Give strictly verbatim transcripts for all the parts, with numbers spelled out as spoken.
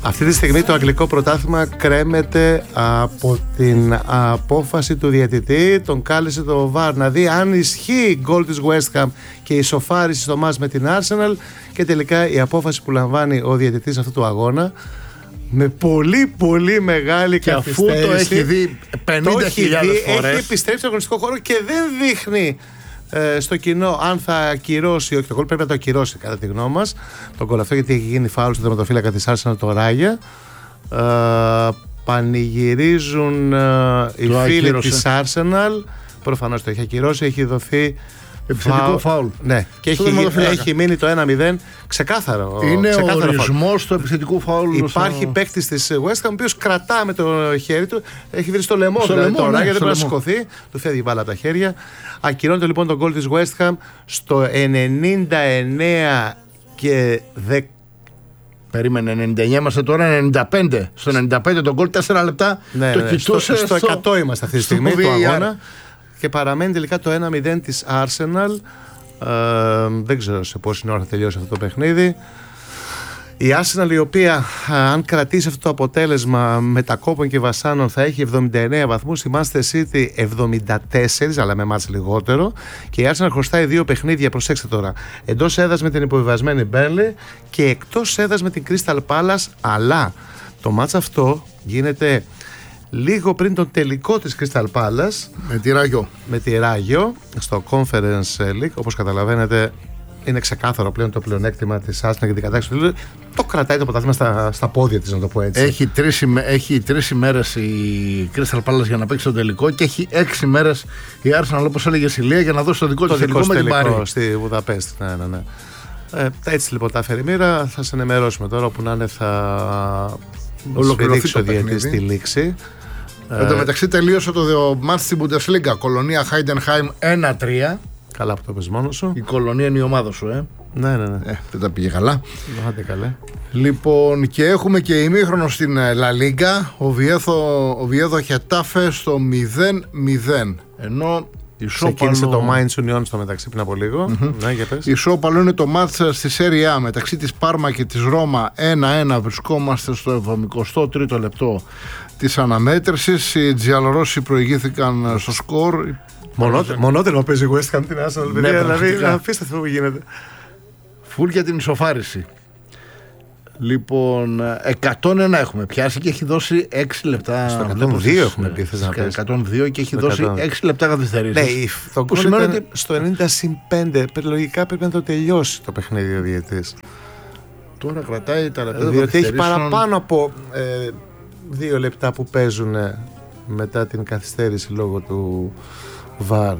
Αυτή τη στιγμή το αγγλικό πρωτάθλημα κρέμεται από την απόφαση του διαιτητή. Τον κάλεσε το βαρ να δει αν ισχύει γκολ της West Ham και η ισοφάριση στο μάτς με την Arsenal, και τελικά η απόφαση που λαμβάνει ο διαιτητής αυτού του αγώνα με πολύ πολύ μεγάλη και καθυστέρηση. Αφού το έχει δει πενήντα χιλιάδες φορές, έχει επιστρέψει στο αγωνιστικό χώρο και δεν δείχνει ε, στο κοινό αν θα ακυρώσει. Όχι, το γκολ πρέπει να το ακυρώσει κατά τη γνώμη μας το γκολ αυτό, γιατί έχει γίνει φάουλ στο τερματοφύλακα της Arsenal, το Ράγια. ε, Πανηγυρίζουν ε, οι φίλοι της Arsenal. Προφανώς το έχει ακυρώσει, έχει δοθεί επιθετικό φάουλ. Ναι, και έχει, έχει μείνει το ένα μηδέν. Ξεκάθαρο. Είναι ξεκάθαρο ο ορισμός του επιθετικού φάουλ. Υπάρχει στο... παίκτης της West Ham, ο οποίος κρατά με το χέρι του, έχει βρει στο λαιμό στο δηλαδή, τώρα, ναι, γιατί δεν μπορεί να σηκωθεί. Του φεύγει η μπάλα από τα χέρια. Ακυρώνεται λοιπόν τον γκολ της West Ham στο ενενήντα εννέα και δέκα. Περίμενε, ενενήντα εννέα είμαστε τώρα, ενενήντα πέντε. Στο ενενήντα πέντε τον γκολ, τέσσερα λεπτά. Ναι, το ναι, κοιτούσε. Στο, στο εκατό είμαστε αυτή τη στιγμή του αγώνα. Και παραμένει τελικά το ένα μηδέν της Arsenal. Ε, δεν ξέρω σε πόση ώρα θα τελειώσει αυτό το παιχνίδι. Η Arsenal, η οποία αν κρατήσει αυτό το αποτέλεσμα μετακόπων και βασάνων, θα έχει εβδομήντα εννέα βαθμούς. Η Manchester City εβδομήντα τέσσερα, αλλά με μάτς λιγότερο. Και η Arsenal χρωστάει δύο παιχνίδια, προσέξτε τώρα, εντός έδρας με την υποβιβασμένη Burnley και εκτός έδρας με την Crystal Palace. Αλλά το μάτς αυτό γίνεται λίγο πριν τον τελικό της Crystal Palace με τη Ράγιο, με τη Ράγιο στο Conference League. Όπως καταλαβαίνετε, είναι ξεκάθαρο πλέον το πλεονέκτημα της Arsenal για την κατάξυση του. Το κρατάει το πρωτάθλημα στα, στα πόδια της, να το πω έτσι. Έχει τρεις, έχει τρεις ημέρες η Crystal Palace για να παίξει το τελικό και έχει έξι ημέρες η Arsenal, όπως έλεγε η Σιλία, για να δώσει το δικό της τελικό με την Πάρη στη Βουδαπέστη. Ναι, ναι, ναι. Ε, έτσι λοιπόν τα φέρει μοίρα. Θα σε ενημερώσουμε τώρα όπου να είναι, θα ολοκληρωθεί το διαιτητή στη λήξη. Εν τω μεταξύ τελείωσε το μάτς στην Bundesliga. Κολονία Heidenheim ένα τρία. Καλά που το πες μόνος σου. Η Κολονία είναι η ομάδα σου, ε. Ναι, ναι, ναι. Ε, δεν τα πήγε καλά. Άντε καλέ. Λοιπόν, και έχουμε και ημίχρονο στην La Liga. Ο Βιέδο, ο Βιέδο Χετάφε στο μηδέν μηδέν. Ενώ ξεκίνησε το Mainz Union στο μεταξύ πριν από λίγο. Mm-hmm. Ναι, για πες. Ισόπαλο είναι το μάτς στη Serie A μεταξύ της Πάρμα και της Ρώμα ένα ένα. Βρισκόμαστε στο εβδομηκοστό τρίτο λεπτό της αναμέτρησης. Οι Τζιαλορώσοι προηγήθηκαν στο σκορ. Μονότερο παίζει η West Ham την Arsenal. Ναι, δηλαδή απίστευτο που γίνεται. Φουλ για την ισοφάριση. Λοιπόν, εκατόν ένα έχουμε πιάσει και έχει δώσει έξι λεπτά. Στο εκατόν δύο έχουμε πει. εκατόν δύο και έχει δώσει έξι λεπτά καθυστερήσεις. Ναι, το γκολ ήταν ότι στο ενενήντα συν πέντε. Λογικά πρέπει να το τελειώσει το παιχνίδι ο διαιτητής. Τώρα κρατάει τα λεπτά. Διότι έχει παραπάνω από ε, δύο λεπτά που παίζουν μετά την καθυστέρηση λόγω του βαρ.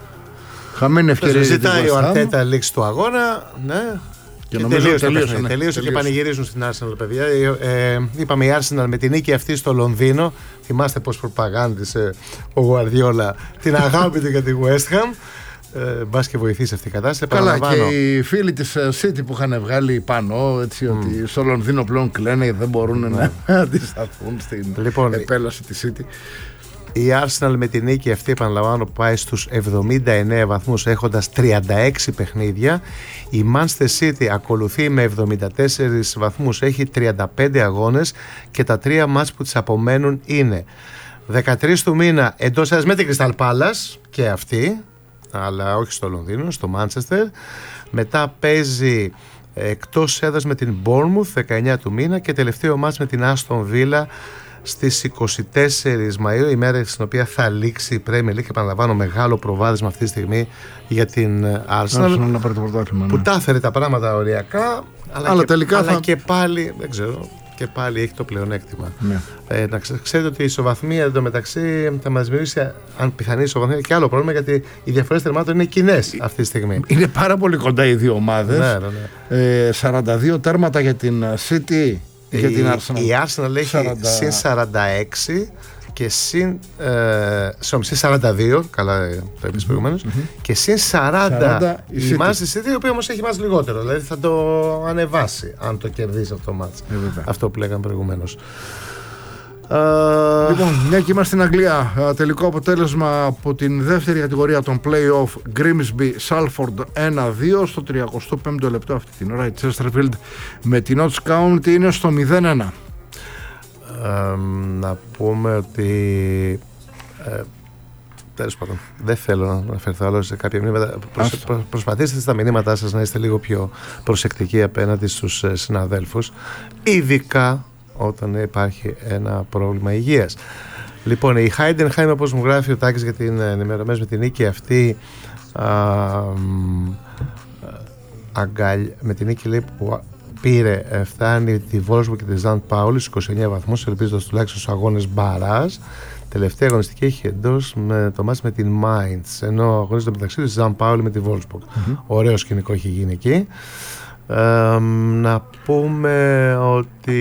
Χαμένη ευκαιρία. Ζητάει ο Αρτέτα λήξη του αγώνα. Ναι. Και, και τελείωσε, τελείωσε, ναι. τελείωσε και πανηγυρίζουν στην Arsenal, παιδιά. Ε, ε, είπαμε η Arsenal με την νίκη αυτή στο Λονδίνο. Θυμάστε πως προπαγάνδισε ο Γουαρδιόλα την αγάπη του για τη West Ham. Ε, μπας και βοηθήσει αυτή η κατάσταση. Καλά, και οι φίλοι της City που είχαν βγάλει πάνω έτσι, mm. ότι στο Λονδίνο πλέον κλαίνε, δεν μπορούν mm. να αντισταθούν στην λοιπόν, επέλαση της City. Η Arsenal με την νίκη αυτή, επαναλαμβάνω, πάει στους εβδομήντα εννέα βαθμούς έχοντας τριάντα έξι παιχνίδια. Η Manchester City ακολουθεί με εβδομήντα τέσσερις βαθμούς, έχει τριάντα πέντε αγώνες και τα τρία μάτς που της απομένουν είναι δεκατρείς του μήνα εντός έδρας με την Crystal Palace και αυτή, αλλά όχι στο Λονδίνο, στο Manchester. Μετά παίζει εκτός έδρας με την Bournemouth δεκαεννέα του μήνα και τελευταίο μάτς με την Aston Villa στις είκοσι τέσσερις Μαΐου, η μέρα στην οποία θα λήξει η Premier League. Και επαναλαμβάνω, μεγάλο προβάδισμα αυτή τη στιγμή για την Arsenal, να πάρει το πρωτάθλημα, που ναι. τα έφερε τα πράγματα οριακά, αλλά, αλλά, και, τελικά αλλά θα... και πάλι δεν ξέρω, και πάλι έχει το πλεονέκτημα. Ναι. Ε, να ξέρετε ότι η ισοβαθμία εντωμεταξύ θα μας δημιουργήσει, αν πιθανή ισοβαθμία, και άλλο πρόβλημα, γιατί οι διαφορές τερμάτων είναι κοινές αυτή τη στιγμή. Είναι πάρα πολύ κοντά οι δύο ομάδες. Ναι, ναι, ναι. Ε, σαράντα δύο τέρματα για την City. Για την Arsenal. Η Arsenal έχει σαράντα... συν σαράντα έξι και συν, ε, συν σαράντα δύο, καλά το είπες προηγουμένως, mm-hmm. και συν σαράντα, σαράντα η Manchester City, η οποία όμως έχει μάτς λιγότερο, δηλαδή θα το ανεβάσει αν το κερδίσει αυτό το μάτς, mm-hmm. αυτό που λέγαμε προηγουμένως. Uh... Λοιπόν, μια και είμαστε στην Αγγλία, τελικό αποτέλεσμα από την δεύτερη κατηγορία των play-off, Grimsby Salford ένα δύο στο τριάντα πέντε λεπτό αυτή την ώρα. Η Chesterfield με την Notts County είναι στο μηδέν ένα. Ε, να πούμε ότι ε, τέλος πάντων, δεν θέλω να αναφερθώ άλλο σε κάποια μηνύματα. Προσ, προ, προσπαθήστε στα μηνύματά σας να είστε λίγο πιο προσεκτικοί απέναντι στους συναδέλφους, ειδικά όταν υπάρχει ένα πρόβλημα υγείας. Λοιπόν, η Heidenheim, όπως μου γράφει ο Τάκης, για την ενημερωμένη με την νίκη αυτή, α, αγκαλ, με την νίκη λέει, που πήρε, φτάνει τη Wolfsburg και τη Ζαντ Πάουλη στους είκοσι εννέα βαθμούς, ελπίζοντας τουλάχιστον στους αγώνες μπαράζ. Τελευταία αγωνιστική έχει εντός με το μάτς με την Mainz, ενώ αγωνίζεται μεταξύ της Ζαν Πάουλη με τη Wolfsburg. Mm-hmm. Ωραίο σκηνικό έχει γίνει εκεί. Ε, να πούμε ότι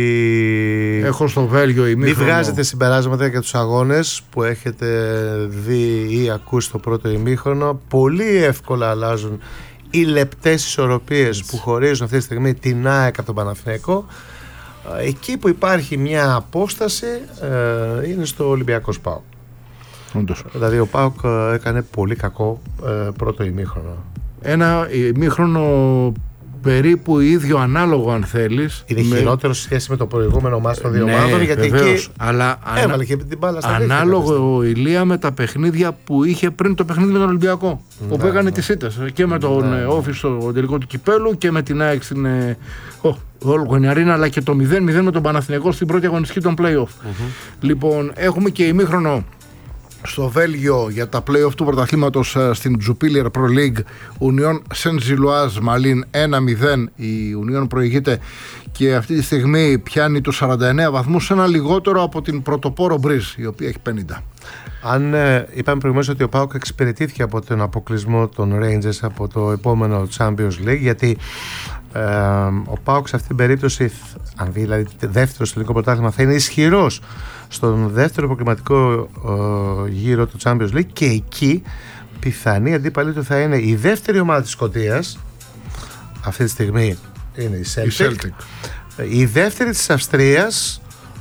έχω στο Βέλγιο ημίχρονο. Μην βγάζετε συμπεράσματα για τους αγώνες που έχετε δει ή ακούσει το πρώτο ημίχρονο. Πολύ εύκολα αλλάζουν οι λεπτές ισορροπίες Έτσι. που χωρίζουν αυτή τη στιγμή την ΑΕΚ από τον Παναθηναϊκό. Εκεί που υπάρχει μια απόσταση ε, είναι στο Ολυμπιακός ΠΑΟΚ. Όντως. Δηλαδή ο ΠΑΟΚ έκανε πολύ κακό ε, πρώτο ημίχρονο. Ένα ημίχρονο περίπου ίδιο ανάλογο, αν θέλεις. Είναι με... χειρότερο σε σχέση με το προηγούμενο μάτς των δύο ομάδων, ναι, γιατί βεβαίως, εκεί αλλά έβαλε ανα... και την μπάλα στα δίχτυα. Ανάλογο ο Ηλία με τα παιχνίδια που είχε πριν το παιχνίδι με τον Ολυμπιακό, ναι, όπου έκανε ναι. τις ήττες και με τον ναι. Όφη στο τελικό του κυπέλου και με την ΑΕΚ στην Γολγονιαρίνα, αλλά και το μηδέν μηδέν με τον Παναθηναϊκό στην πρώτη αγωνιστική των play-off. Mm-hmm. Λοιπόν, έχουμε και ημίχρονο στο Βέλγιο για τα play-off του πρωταθλήματος στην Jupiler Pro League. Union Saint-Gilloise Malines ένα μηδέν. Η Union προηγείται και αυτή τη στιγμή πιάνει τους σαράντα εννέα βαθμούς, ένα λιγότερο από την πρωτοπόρο Μπριζ, η οποία έχει πενήντα. Αν ε, είπαμε προηγουμένως ότι ο ΠΑΟΚ εξυπηρετήθηκε από τον αποκλεισμό των Rangers από το επόμενο Champions League, γιατί ε, ο ΠΑΟΚ σε αυτήν την περίπτωση, αν δει δηλαδή δεύτερο στο ελληνικό πρωτάθλημα, θα είναι ισχυρός στον δεύτερο προκριματικό ε, γύρο του Champions League, και εκεί πιθανή αντίπαλη του θα είναι η δεύτερη ομάδα της Σκωτίας, αυτή τη στιγμή είναι η Celtic, η, Celtic. η δεύτερη της Αυστρίας,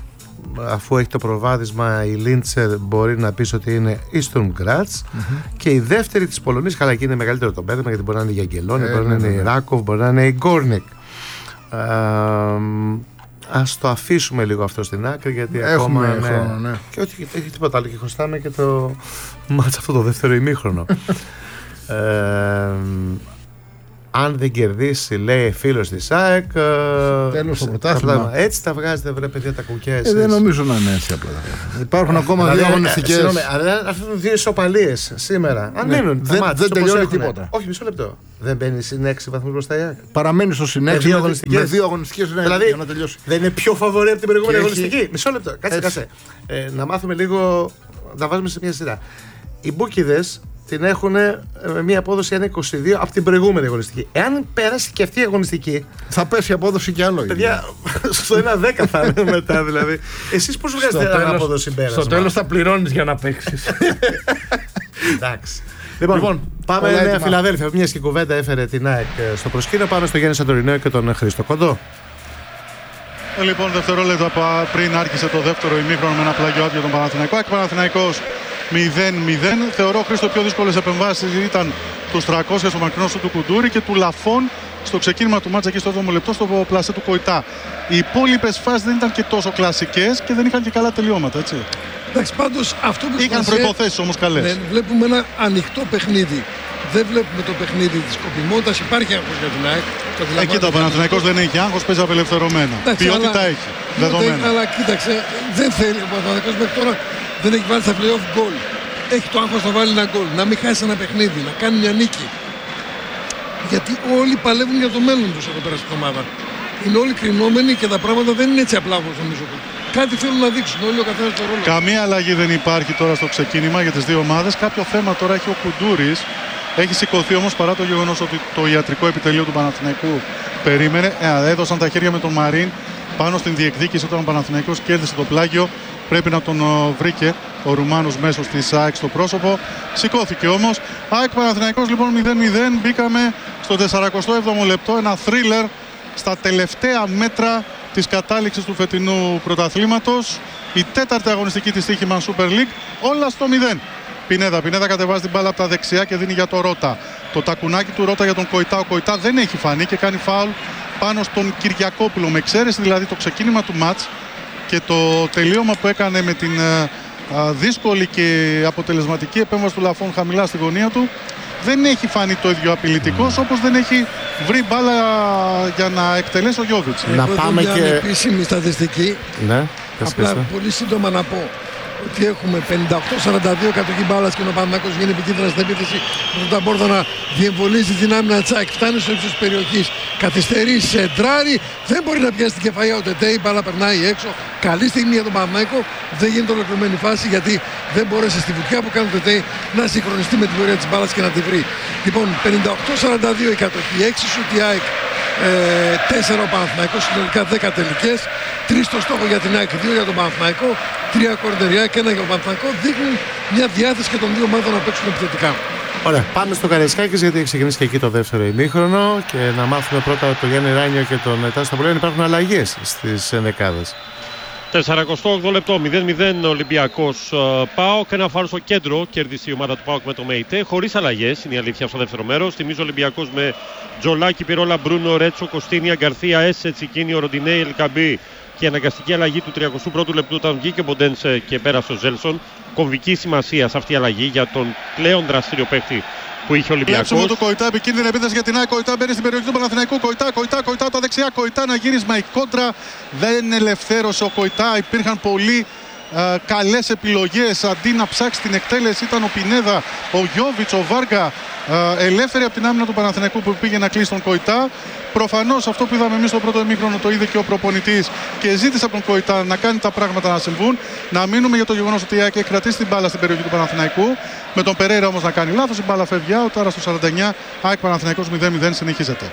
αφού έχει το προβάδισμα η Λίντσερ, μπορεί να πεις ότι είναι η Sturm Graz, mm-hmm. και η δεύτερη της Πολωνίας, καλά, εκεί είναι μεγαλύτερο το μπέρδεμα, γιατί μπορεί να είναι η Αγγελόνη, ε, μπορεί να είναι η Ράκοβ, μπορεί να είναι η Γκόρνικ. Ας το αφήσουμε λίγο αυτό στην άκρη, γιατί έχουμε ακόμα χρόνο, ναι. Και όχι έχει τίποτα άλλο, και χρωστάμε και το μάτς αυτό το δεύτερο ημίχρονο. ε, αν δεν κερδίσει, λέει φίλος της ΑΕΚ, τέλος το πρωτάθλημα. Έτσι τα βγάζετε, βρε παιδιά, τα κουκιά εσείς. Ε, δεν νομίζω να είναι έτσι απλά. Υπάρχουν ακόμα δηλαδή, δύο αγωνιστικές. Συγγνώμη, αλλά αυτές είναι δύο ισοπαλίες σήμερα. Αν μείνουν, ναι, δεν, δεν τελειώνει τίποτα. Όχι, μισό λεπτό. Δεν μπαίνει συν έξι βαθμούς μπροστά η ΑΕΚ. Παραμένει στο συν έξι με δύο αγωνιστικές, ναι, δηλαδή, για να τελειώσει. Δεν είναι πιο φαβορή από την προηγούμενη αγωνιστική. Έχει... Μισό λεπτό, κάτσε, κάτσε. Ε, να μάθουμε λίγο, να τα βάζουμε σε μια σειρά. Οι μπούκιδες την έχουν με μια απόδοση ένα είκοσι δύο από την προηγούμενη αγωνιστική. Εάν πέρασε και αυτή η αγωνιστική, θα πέσει η απόδοση κι άλλο. Παιδιά, στο ένα δέκα θα είναι μετά δηλαδή. Εσείς πώς βγάζετε ένα απόδοση πέρασμα? Στο τέλος θα πληρώνεις για να παίξεις. Εντάξει. Λοιπόν, λοιπόν πάμε με Νέα Φιλαδέλφια. Μια και κουβέντα έφερε την ΑΕΚ στο προσκήνιο. Πάμε στο Γιάννη Σαντορινέο και τον Χρήστο Κοντό. Λοιπόν, δευτερόλεπτα πριν άρχισε το δεύτερο ημίχρονο με ένα πλάγιο άδειο τον Παναθηναϊκό. ΑΕΚ Παναθηναϊκός μηδέν μηδέν. Θεωρώ, Χρήστο, πιο δύσκολες επεμβάσεις ήταν του τριακόσια στο μακρινό του Κουντούρη και του Λαφών στο ξεκίνημα του μάτσα εκεί στο έβδομο λεπτό στο πλασέ του Κοϊτά. Οι υπόλοιπες φάσεις δεν ήταν και τόσο κλασικές και δεν είχαν και καλά τελειώματα, έτσι. Εντάξει, πάντως αυτό που είχαν προϋποθέσεις όμως καλές. Ναι, βλέπουμε ένα ανοιχτό παιχνίδι. Δεν βλέπουμε το παιχνίδι της σκοπιμότητας. Υπάρχει άγχος για την ΑΕΚ. Εκεί το Παναθηναϊκός δεν έχει άγχος, παίζει απελευθερωμένα. Εντάξει, ποιότητα αλλά, έχει. Δεδομένα. Αλλά κοίταξε, δεν θέλει ο Παναθηναϊκός μέχρι τώρα, δεν έχει βάλει στα play-off γκολ. Έχει το άγχος να βάλει ένα γκολ, να μην χάσει ένα παιχνίδι, να κάνει μια νίκη. Γιατί όλοι παλεύουν για το μέλλον τους εδώ πέρα στην ομάδα. Είναι όλοι κρινόμενοι και τα πράγματα δεν είναι έτσι απλά όπως νομίζω. Κάτι θέλουν να δείξουν όλοι ο καθένας το ρόλο. Καμία αλλαγή δεν υπάρχει τώρα στο ξεκίνημα για τις δύο ομάδες. Κάποιο θέμα τώρα έχει ο Κουντούρης. Έχει σηκωθεί όμως, παρά το γεγονός ότι το ιατρικό επιτελείο του Παναθηναϊκού περίμενε. Ε, έδωσαν τα χέρια με τον Μαρίν πάνω στην διεκδίκηση όταν ο Παναθηναϊκός κέρδισε το πλάγιο. Πρέπει να τον ο, βρήκε ο Ρουμάνος μέσω της ΑΕΚ στο πρόσωπο. Σηκώθηκε όμως. ΑΕΚ Παναθηναϊκός λοιπόν μηδέν μηδέν. Μπήκαμε στο τεσσαρακοστό έβδομο λεπτό. Ένα θρίλερ στα τελευταία μέτρα της κατάληξης του φετινού πρωταθλήματος. Η τέταρτη αγωνιστική της Στοίχημαν Super League. Όλα στο μηδέν. Πινέδα. Πινέδα κατεβάζει την μπάλα από τα δεξιά και δίνει για το Ρώτα. Το τακουνάκι του Ρώτα για τον Κοϊτά. Ο Κοϊτά δεν έχει φανεί και κάνει φάουλ πάνω στον Κυριακόπουλο. Με εξαίρεση δηλαδή το ξεκίνημα του μάτς και το τελείωμα που έκανε με την α, δύσκολη και αποτελεσματική επέμβαση του Λαφών χαμηλά στη γωνία του δεν έχει φανεί το ίδιο απειλητικός όπως δεν έχει βρει μπάλα για να εκτελέσει ο Γιόβιτς. Να πάμε μια και... επίσημη στατιστική. Ναι, απλά πολύ σύντομα να πω ότι έχουμε πενήντα οκτώ σαράντα δύο κατοχή μπάλας και ο Παναθηναϊκός γίνει επικίνδυνα στην επίθεση με τον Ταμπόρδα να διεμβολίζει την άμυνα Τσάκ. Φτάνει στο ύψος της περιοχής, καθυστερεί, σεντράρει, δεν μπορεί να πιάσει την κεφαλιά ο Τετέ, η μπάλα περνάει έξω. Καλή στιγμή για τον Παναθηναϊκό, δεν γίνεται ολοκληρωμένη φάση γιατί δεν μπόρεσε στη βουτιά που κάνει ο Τετέ να συγχρονιστεί με την πορεία της μπάλας και να τη βρει. Λοιπόν, πενήντα οκτώ σαράντα δύο η κατοχή, έξι σουτ η ΑΕΚ, τέσσερα ο Παναθηναϊκός, συνολικά δέκα τελικές, τρία στο στόχο για την ΑΕΚ, δύο για τον Παναθηναϊκό, τρία κορντεριά και ένα για τον Παναθηναϊκό. Δείχνουν μια διάθεση και των δύο ομάδων να παίξουν επιθετικά. Ωραία, πάμε στο Καραϊσκάκης γιατί έχει ξεκινήσει και εκεί το δεύτερο ημίχρονο και να μάθουμε πρώτα τον Γιάννη Ράνιο και τον Τάσο Σταπουλέον. Υπάρχουν αλλαγές στις ενδεκάδες. σαράντα οκτώ λεπτό, μηδέν μηδέν Ολυμπιακός ΠΑΟΚ. Ένα φάουλ στο κέντρο, κέρδισε η ομάδα του ΠΑΟΚ με το ΜΕΙΤΕ. Χωρίς αλλαγές, είναι η αλήθεια στο δεύτερο μέρος. Θυμίζω Ολυμπιακός με Τζολάκη, Πιρόλα, Μπρούνο, Ρέτσο, Κωστίνια, Γκαρθία, Έσε, Τσικίνιο, Ροντινέη, Ελκαμπή. Και αναγκαστική αλλαγή του τριακοστού πρώτου λεπτού όταν βγήκε ο Μποντένσε και πέρασε ο Ζέλσον. Κομβική σημασία σε αυτή η αλλαγή για τον πλέον δραστήριο παίκτη που είχε ο Ολυμπιακός. Διάξιμο του Κοϊτά, επικίνδυνη επίθεση για την ΑΕΚ. Κοϊτά μπαίνει στην περιοχή του Παναθηναϊκού. Κοϊτά, Κοϊτά, Κοϊτά, τα δεξιά. Κοϊτά να γύρισμα. Η κόντρα δεν ελευθέρωσε ο Κοϊτά. Υπήρχαν πολλοί ε, καλές επιλογές. Αντί να ψάξει την εκτέλεση ήταν ο Πινέδα, ο Γιόβιτς, ο Βάργα ε, ελεύθεροι από την άμυνα του Παναθηναϊκού που πήγε να κλείσει τον Κοϊτά. Προφανώς αυτό που είδαμε εμείς στο πρώτο ημίχρονο το είδε και ο προπονητής και ζήτησε από τον Κοϊτά να κάνει τα πράγματα να συμβούν. Να μείνουμε για το γεγονός ότι η ΑΕΚ έχει κρατήσει την μπάλα στην περιοχή του Παναθηναϊκού. Με τον Περέιρα όμως να κάνει λάθος, η μπάλα φεύγει out. Άρα στο σαράντα εννιά ΑΕΚ Παναθηναϊκός μηδέν μηδέν συνεχίζεται.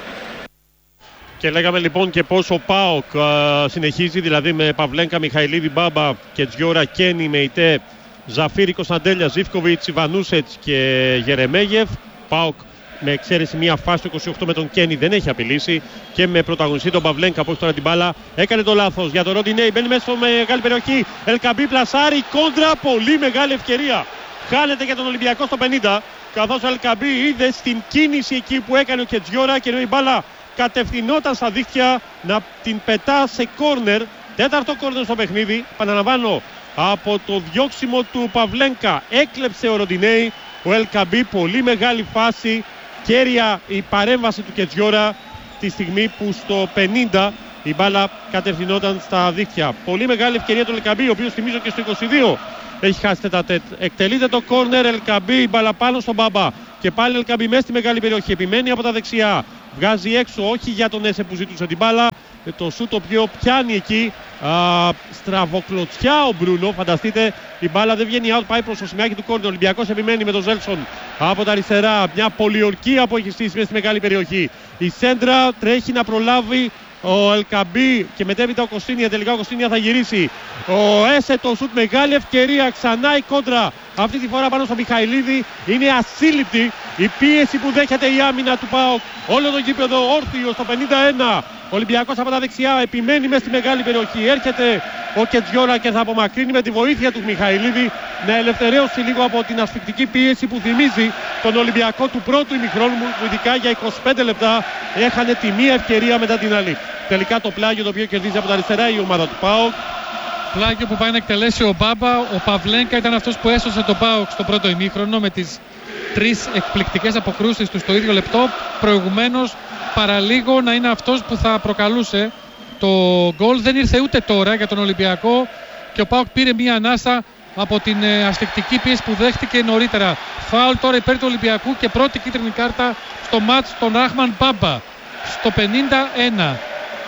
Και λέγαμε λοιπόν και πώς ο ΠΑΟΚ α, συνεχίζει, δηλαδή με Παυλένκα, Μιχαηλίδη, Μπάμπα και Τζιόρα, Κένι, Μεϊτέ, Ζαφίρη, Κωνσταντέλια, Ζίβκοβιτς, Ιβανούσετς και Γερεμέγεφ. ΠΑΟΚ με εξαίρεση μια φάση του είκοσι οκτώ με τον Κένι δεν έχει απειλήσει και με πρωταγωνιστή τον Παυλένκα που έχει τώρα την μπάλα. Έκανε το λάθος για τον Ροντινέη, μπαίνει μέσα στο μεγάλη περιοχή. Ελκαμπή πλασάρι, κόντρα, πολύ μεγάλη ευκαιρία. Χάνεται για τον Ολυμπιακό στο πενήντα, καθώς ο Ελκαμπή είδε στην κίνηση εκεί που έκανε ο Κετζιόρα και ενώ η μπάλα κατευθυνόταν στα δίχτυα να την πετά σε κόρνερ. Τέταρτο κόρνερ στο παιχνίδι. Παναλαμβάνω, από το διώξιμο του Παυλένκα έκλεψε ο Ροντινέη. Ο Ελκαμπή, πολύ μεγάλη φάση. Κέρια η παρέμβαση του Κετζιόρα τη στιγμή που στο πενήντα η μπάλα κατευθυνόταν στα δίχτυα. Πολύ μεγάλη ευκαιρία του Ελκαμπή, ο οποίος θυμίζω και στο είκοσι δύο έχει χάσει τετατέτ. Εκτελείται το κόρνερ, Ελκαμπή, η μπάλα πάνω στον Μπάμπα. Και πάλι Ελκαμπή μέσα στη μεγάλη περιοχή. Επιμένει από τα δεξιά. Βγάζει έξω, όχι για τον Έσε που ζήτησε την μπάλα. Το σου το οποίο πιάνει εκεί. Α, στραβοκλωτσιά ο Μπρούνο. Φανταστείτε, η μπάλα δεν βγαίνει out, πάει προς το σημαίακι του κόρνερ. Ο Ολυμπιακός επιμένει με τον Ζέλσον από τα αριστερά. Μια πολιορκία που έχει στήσει μέσα στη μεγάλη περιοχή. Η σέντρα τρέχει να προλάβει ο Ελκαμπή και μετέπειτα ο Κωστίνια. Τελικά ο Κωστίνια θα γυρίσει. Ο Έσε το σουτ, μεγάλη ευκαιρία. Ξανά η κόντρα. Αυτή τη φορά πάνω στο Μιχαηλίδη. Είναι ασύλληπτη η πίεση που δέχεται η άμυνα του ΠΑΟΚ. Όλο το γήπεδο όρθιο στο πενήντα ένα. Ο Ολυμπιακός από τα δεξιά επιμένει μέσα στη μεγάλη περιοχή. Έρχεται ο Κετζιόρα και θα απομακρύνει με τη βοήθεια του Μιχαηλίδη να ελευθερώσει λίγο από την ασφυκτική πίεση που θυμίζει τον Ολυμπιακό του πρώτου ημιχρόνου, που ειδικά για είκοσι πέντε λεπτά έχανε τη μία ευκαιρία μετά την άλλη. Τελικά το πλάγιο το οποίο κερδίζει από τα αριστερά η ομάδα του ΠΑΟΚ. Πλάγιο που πάει να εκτελέσει ο Μπάμπα. Ο Παυλένκα ήταν αυτός που έσωσε το ΠΑΟΚ στο πρώτο ημίχρονο με τις τρεις εκπληκτικές αποκρούσεις του στο ίδιο λεπτό. Προηγουμένως παραλίγο να είναι αυτός που θα προκαλούσε το γκολ. Δεν ήρθε ούτε τώρα για τον Ολυμπιακό και ο ΠΑΟΚ πήρε μία ανάσα από την ασφυκτική πίεση που δέχτηκε νωρίτερα. Φάουλ τώρα υπέρ του Ολυμπιακού και πρώτη κίτρινη κάρτα στο μάτς των Ράχμαν Μπάμπα στο πενήντα ένα.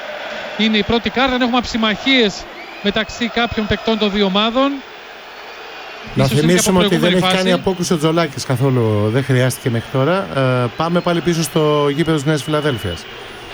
Είναι η πρώτη κάρτα, δεν έχουμε αψημαχίες μεταξύ κάποιων παικτών των δύο ομάδων. Να θυμίσουμε ότι δεν έχει κάνει απόκρουση ο Τζολάκης καθόλου, δεν χρειάστηκε μέχρι τώρα. Ε, πάμε πάλι πίσω στο γήπεδο της Νέας Φιλαδέλφειας.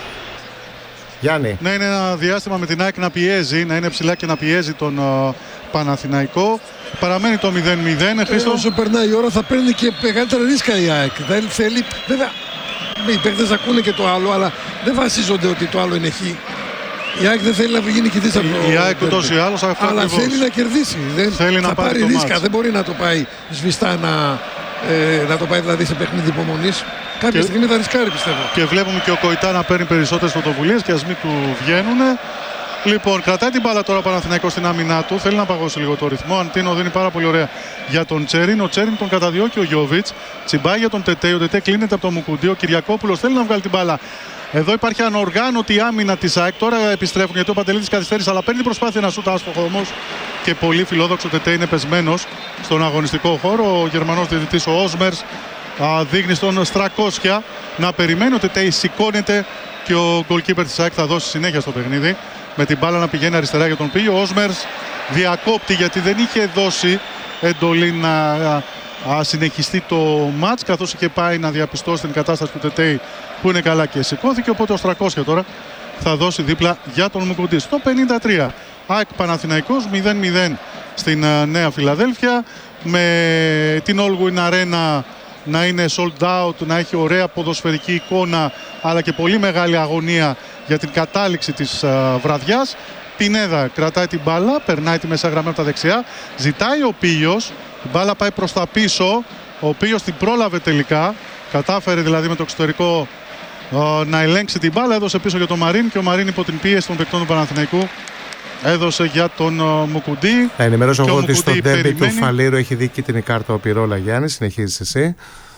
Γιάννη. Ναι, είναι ένα διάστημα με την ΑΕΚ να πιέζει, να είναι ψηλά και να πιέζει τον uh, Παναθηναϊκό. Παραμένει το μηδέν μηδέν. Ε, όσο περνάει η ώρα θα παίρνει και μεγαλύτερα ρίσκα η ΑΕΚ. Δεν θέλει, βέβαια, οι παίκτες ακούνε και το άλλο, αλλά δεν βασίζονται ότι το άλλο είναι χ. Η ΑΕΚ δεν θέλει να γίνει κοιτής από το... Η ΑΕΚ ούτως ή άλλως αυτό αλλά ακριβώς. θέλει να κερδίσει. Δεν θέλει θα να πάρει, πάρει το ρίσκα. μάτς. Δεν μπορεί να το πάει σβηστά να, ε, να το πάει δηλαδή σε παιχνίδι υπομονής. Κάποια και, στιγμή θα ρισκάρει, πιστεύω. Και βλέπουμε και ο Κοϊτά να παίρνει περισσότερες πρωτοβουλίες και ας μην του βγαίνουν. Λοιπόν, κρατάει την μπάλα τώρα ο Παναθηναϊκός στην άμυνά του. Θέλει να παγώσει λίγο το ρυθμό. Αντίνο δίνει πάρα πολύ ωραία για τον Τσέριν. Ο Τσέριν τον καταδιώκει ο Γιόβιτς. Τσιμπάει για τον Τετέ. Ο Τετέ κλείνεται από το Μουκουντή. Ο Κυριακόπουλος θέλει να βγάλει την μπάλα. Εδώ υπάρχει ανοργάνωτη άμυνα της ΑΕΚ. Τώρα επιστρέφουν γιατί ο Παντελίδης καθυστέρησε. Αλλά παίρνει προσπάθεια να σούτ άστοχο όμως. Και πολύ φιλόδοξο Τετέ είναι πεσμένος στον αγωνιστικό χώρο. Ο Γερμανός διαιτητής ο Όσμερς δείχνει στον Στρακόσια να περιμένει. Ο Τετέ σηκώνεται και ο goalkeeper της ΑΕΚ θα δώσει συνέχεια στο παιχνίδι. Με την μπάλα να πηγαίνει αριστερά για τον Πίγιο. Ο Όσμερς διακόπτει γιατί δεν είχε δώσει εντολή να α, συνεχιστεί το μάτς, καθώς είχε πάει να διαπιστώσει την κατάσταση του Τετέι που είναι καλά και σηκώθηκε. Οπότε ο Στρακόσια τώρα θα δώσει δίπλα για τον Μουκουντή. Στο πενήντα τρία ΑΕΚ Παναθηναϊκός μηδέν μηδέν στην uh, Νέα Φιλαδέλφια, με την Allwyn Arena να είναι sold out, να έχει ωραία ποδοσφαιρική εικόνα αλλά και πολύ μεγάλη αγωνία για την κατάληξη της uh, βραδιάς. Πινέδα κρατάει την μπάλα, περνάει τη μέσα γραμμή από τα δεξιά, ζητάει ο Πίος, η μπάλα πάει προς τα πίσω, ο Πίος την πρόλαβε τελικά, κατάφερε δηλαδή με το εξωτερικό uh, να ελέγξει την μπάλα, έδωσε πίσω για τον Μαρίν και ο Μαρίν υπό την πίεση των παικτών του Παναθηναϊκού έδωσε για τον uh, Μουκουντή. Θα ενημερώσω εγώ ότι στο ντέρμπι του Φαλήρου έχει δει κίτρινη κάρτα ο Πυρόλα. Γιάννη, συνεχίζεις εσύ.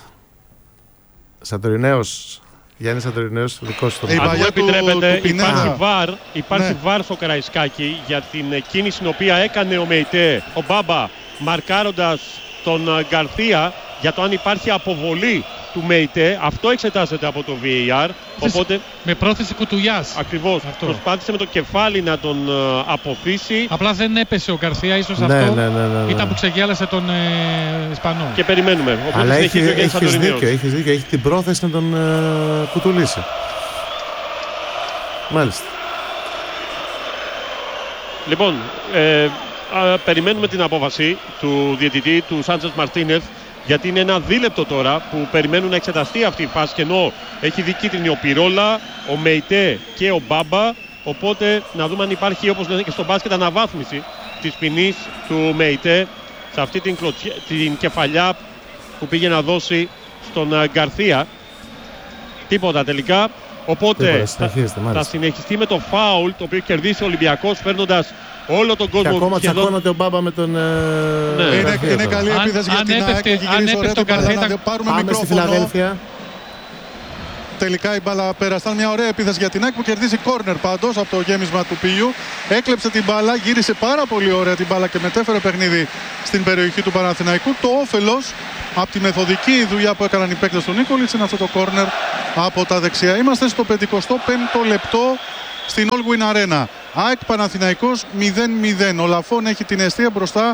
Σαντορινέος, Γιάννη Σαντορινέος, δικός του. Αν μου επιτρέπετε, υπάρχει βαρ, υπάρχει ναι. βαρ στο Καραϊσκάκι για την κίνηση την οποία έκανε ο Μεϊτέ, ο Μπάμπα, μαρκάροντας τον Γκαρθία για το αν υπάρχει αποβολή του Μεϊτέ. Αυτό εξετάζεται από το βι έι αρ. Οπότε, με πρόθεση κουτουλιάς. Ακριβώς. Αυτό. Προσπάθησε με το κεφάλι να τον uh, αποθήσει. Απλά δεν έπεσε ο Γκαρθία, ίσως ναι, αυτό ναι, ναι, ναι, ναι. ήταν που ξεγέλασε τον ε, Ισπανό. Και περιμένουμε. Οπότε αλλά έχει, έχεις δίκιο, έχεις δίκιο, έχει την πρόθεση να τον uh, κουτουλήσει. Μάλιστα. Λοιπόν, ε, α, περιμένουμε την απόφαση του διαιτητή, του Σάντσες Μαρτίνεθ, γιατί είναι ένα δίλεπτο τώρα που περιμένουν να εξεταστεί αυτή η φάση, και ενώ έχει δει κίτρινη ο Πυρόλα, ο Μεϊτέ και ο Μπάμπα. Οπότε να δούμε αν υπάρχει, όπως λένε και στο μπάσκετ, αναβάθμιση της ποινής του Μεϊτέ σε αυτή την, κλωτσιά, την κεφαλιά που πήγε να δώσει στον Γκαρθία. Τίποτα τελικά. Οπότε θα, θα συνεχιστεί με το φάουλ το οποίο κερδίσει ο Ολυμπιακός, φέρνοντας όλο τον κόσμο. Και ακόμα σχεδόν... τσακώνεται ο Μπάμπα με τον. Ναι. Ε, είναι, είναι καλή επίθεση για την ΑΕΚ. Έχει γυρίσει ωραία το Γκαρθία. Να πάρουμε πάμε στη Φιλαδέλφια. Τελικά η μπάλα πέρασε. Ήταν μια ωραία επίθεση για την ΑΕΚ που κερδίζει κόρνερ πάντως από το γέμισμα του Πίου. Έκλεψε την μπάλα, γύρισε πάρα πολύ ωραία την μπάλα και μετέφερε παιχνίδι στην περιοχή του Παναθηναϊκού. Το όφελος από τη μεθοδική δουλειά που έκαναν οι παίκτες του Νίκολιτς είναι αυτό το κόρνερ από τα δεξιά. Είμαστε στο πενηκοστό πέμπτο λεπτό στην Allwyn Arena. ΑΕΚ Παναθηναϊκός μηδέν μηδέν. Ο Λαφών έχει την αιστεία μπροστά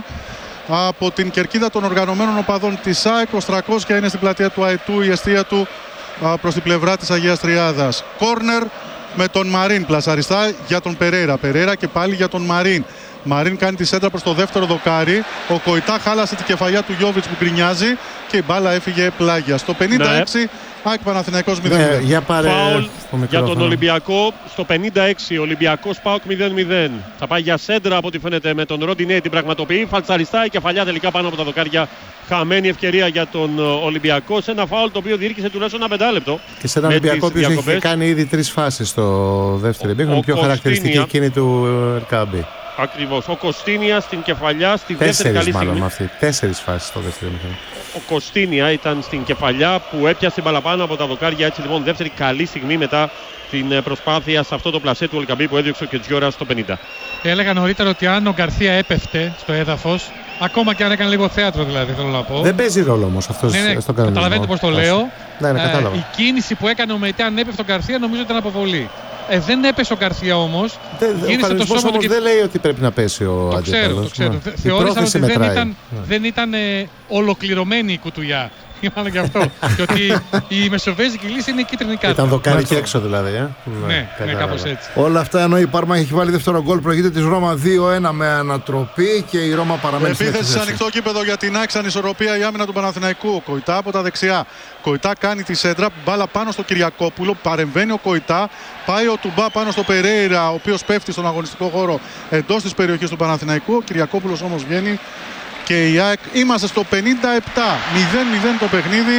από την κερκίδα των οργανωμένων οπαδών της ΑΕΚ. Ο Στρακόσια είναι στην πλατεία του Αετού, η αιστεία του προς την πλευρά της Αγίας Τριάδας. Κόρνερ με τον Μαρίν πλασαριστά για τον Περέιρα. Περέιρα και πάλι για τον Μαρίν. Μαρίν κάνει τη σέντρα προς το δεύτερο δοκάρι. Ο Κοϊτά χάλασε την κεφαλιά του Γιόβιτς που γκρινιάζει και η μπάλα έφυγε πλάγια. Στο πενήντα έξι ναι. ΑΕΚ Παναθηναϊκός μηδέν μηδέν. Ναι, για πάρε φάουλ για τον Ολυμπιακό. Στο πενήντα έξι Ολυμπιακός ΠΑΟΚ μηδέν μηδέν. Θα πάει για σέντρα από ό,τι φαίνεται με τον Ροντινέι, την πραγματοποιεί. Φαλτσαριστά η κεφαλιά τελικά πάνω από τα δοκάρια. Χαμένη ευκαιρία για τον Ολυμπιακό σε ένα φάουλ το οποίο διήρκησε τουλάχιστον ένα πεντάλεπτο. Και σε έναν Ολυμπιακό που έχει κάνει ήδη τρεις φάσεις στο δεύτερο ημίχρονο. Πιο χαρακτηριστική εκείνη του Ερκάμπη. Ακριβώς. Ο Κωστίνια στην κεφαλιά στη δεύτερη καλή στιγμή. Τέσσερις μάλλον αυτή. Τέσσερις φάσεις στο δεύτερο ημίχρονο. Ο Κωστίνια ήταν στην κεφαλιά που έπιασε μπαλαπάνω από τα δοκάρια. Έτσι λοιπόν δεύτερη καλή στιγμή μετά την προσπάθεια σε αυτό το πλασέ του Ολκαμπή που έδιωξε ο Κετζιόρα στο πενήντα. Έλεγα νωρίτερα ότι αν ο Γκαρθία έπεφτε στο έδαφος, ακόμα και αν έκανε λίγο θέατρο δηλαδή, θέλω να πω. Δεν παίζει ρόλο όμως αυτός ναι, ναι, στον κανονισμό. Καταλαβαίνετε πώς το λέω. Ναι, ναι, κατάλαβα. Ε, η κίνηση που έκανε ο Μεϊτέ αν έπεφτε ο Γκαρθία νομίζω ήταν αποβολή. Ε, δεν έπεσε ο Γκαρθία όμως. Ο κανονισμός όμως και... δεν λέει ότι πρέπει να πέσει ο το αντίπαλος. Ξέρω, το ξέρω. Ναι. Θεώρησαν ότι δεν ήταν, ναι. δεν ήταν ε, ολοκληρωμένη η κουτουλιά. Μάλλον και αυτό. Και ότι η μεσοβέζικη λύση είναι η κίτρινη κάρτα. Ήταν δοκάρι και έξω δηλαδή. Ε? Ναι, ναι, ναι κάπως έτσι. Όλα αυτά ενώ η Πάρμα έχει βάλει δεύτερο γκολ, προηγείται της Ρώμα δύο ένα με ανατροπή και η Ρώμα παραμένει στην επίθεση σε ανοιχτό κήπεδο για την ΑΕΚ, ανισορροπία η άμυνα του Παναθηναϊκού. Κοϊτά από τα δεξιά. Κοϊτά κάνει τη σέντρα, μπάλα πάνω στο Κυριακόπουλο, παρεμβαίνει ο Κοϊτά, πάει ο Τουμπά πάνω στο Περέιρα, ο οποίος πέφτει στον αγωνιστικό χώρο εντός της περιοχής του Παναθηναϊκού. Ο Κυριακόπουλος όμως βγαίνει. Και η ΑΕΚ είμαστε στο πενήντα επτά μηδέν μηδέν το παιχνίδι.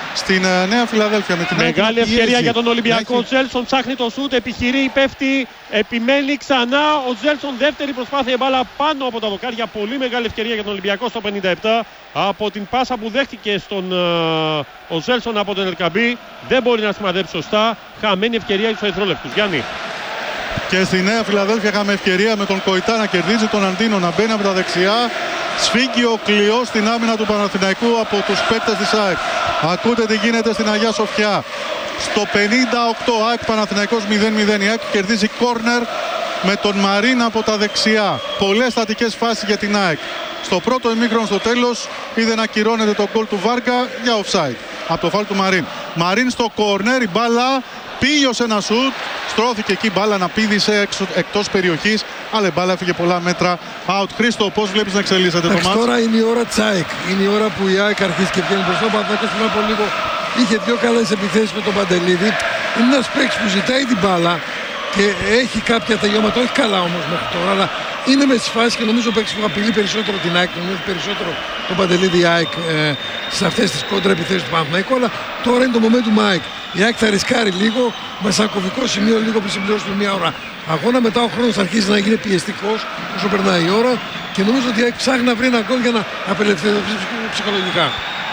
στην uh, Νέα Φιλαδέλφια. Με την μεγάλη ευκαιρία για τον Ολυμπιακό. Ο Τζέλσον ψάχνει το σούτ, επιχειρεί, πέφτει, επιμένει ξανά. Ο Τζέλσον δεύτερη προσπάθεια, μπάλα πάνω από τα δοκάρια. Πολύ μεγάλη ευκαιρία για τον Ολυμπιακό στο πενήντα επτά. Από την πάσα που δέχτηκε στον uh, ο Τζέλσον από τον Ελκαμπή. Δεν μπορεί να σημαδέψει σωστά. Χαμένη ευκαιρία για τους Ερυθρόλευκους. Γιάννη. Και στη Νέα Φιλαδέλφια είχαμε ευκαιρία με τον Κοϊτά να κερδίζει τον Αντίνο, να μπαίνει από τα δεξιά. Σφίγγει ο κλειός στην άμυνα του Παναθηναϊκού από τους παίκτες της ΑΕΚ. Ακούτε τι γίνεται στην Αγιά Σοφιά. Στο πενήντα οκτώ ΑΕΚ Παναθηναϊκός μηδέν μηδέν. Η ΑΕΚ κερδίζει κόρνερ με τον Μαρίν από τα δεξιά. Πολλές στατικές φάσεις για την ΑΕΚ. Στο πρώτο ημίχρονο στο τέλος είδε να κυρώνεται το γκολ του Βάρκα για offside από το φάουλ του Μαρίν. Μαρίν στο κόρνερ, η μπάλα πήγε ένα σουτ, στρώθηκε εκεί, μπάλα να πήδησε εκτός περιοχής, αλλά η μπάλα έφυγε πολλά μέτρα out. Χρήστο, πώς βλέπεις να εξελίσσεται το μάτς? Τώρα είναι η ώρα τσάικ. Είναι η ώρα που η ΑΕΚ αρχίζει και βγαίνει μπροστά. Ο Παναθηναϊκός πριν από λίγο είχε δύο καλές επιθέσεις με τον Παντελίδη. Είναι ένας παίκτης που ζητάει την μπάλα και έχει κάποια τελειώματα, όχι καλά όμως μέχρι τώρα, αλλά είναι με τις φάσεις και νομίζω ο παίκτης που απειλεί περισσότερο την ΑΕΚ, νομίζω περισσότερο τον Παντελίδη η ΑΕΚ ε, σε αυτές τις κόντρα επιθέσεις του Παναθηναϊκού, αλλά τώρα είναι το momentum ΑΕΚ. Η ΑΕΚ θα ρισκάρει λίγο με σακωβικό σημείο λίγο πριν συμπληρώσουμε μια ώρα αγώνα. Μετά ο χρόνος θα αρχίσει να γίνει πιεστικός όσο περνάει η ώρα και νομίζω ότι η ΑΕΚ ψάχνει να βρει ένα γκολ για να απελευθερωθεί ψυχολογικά.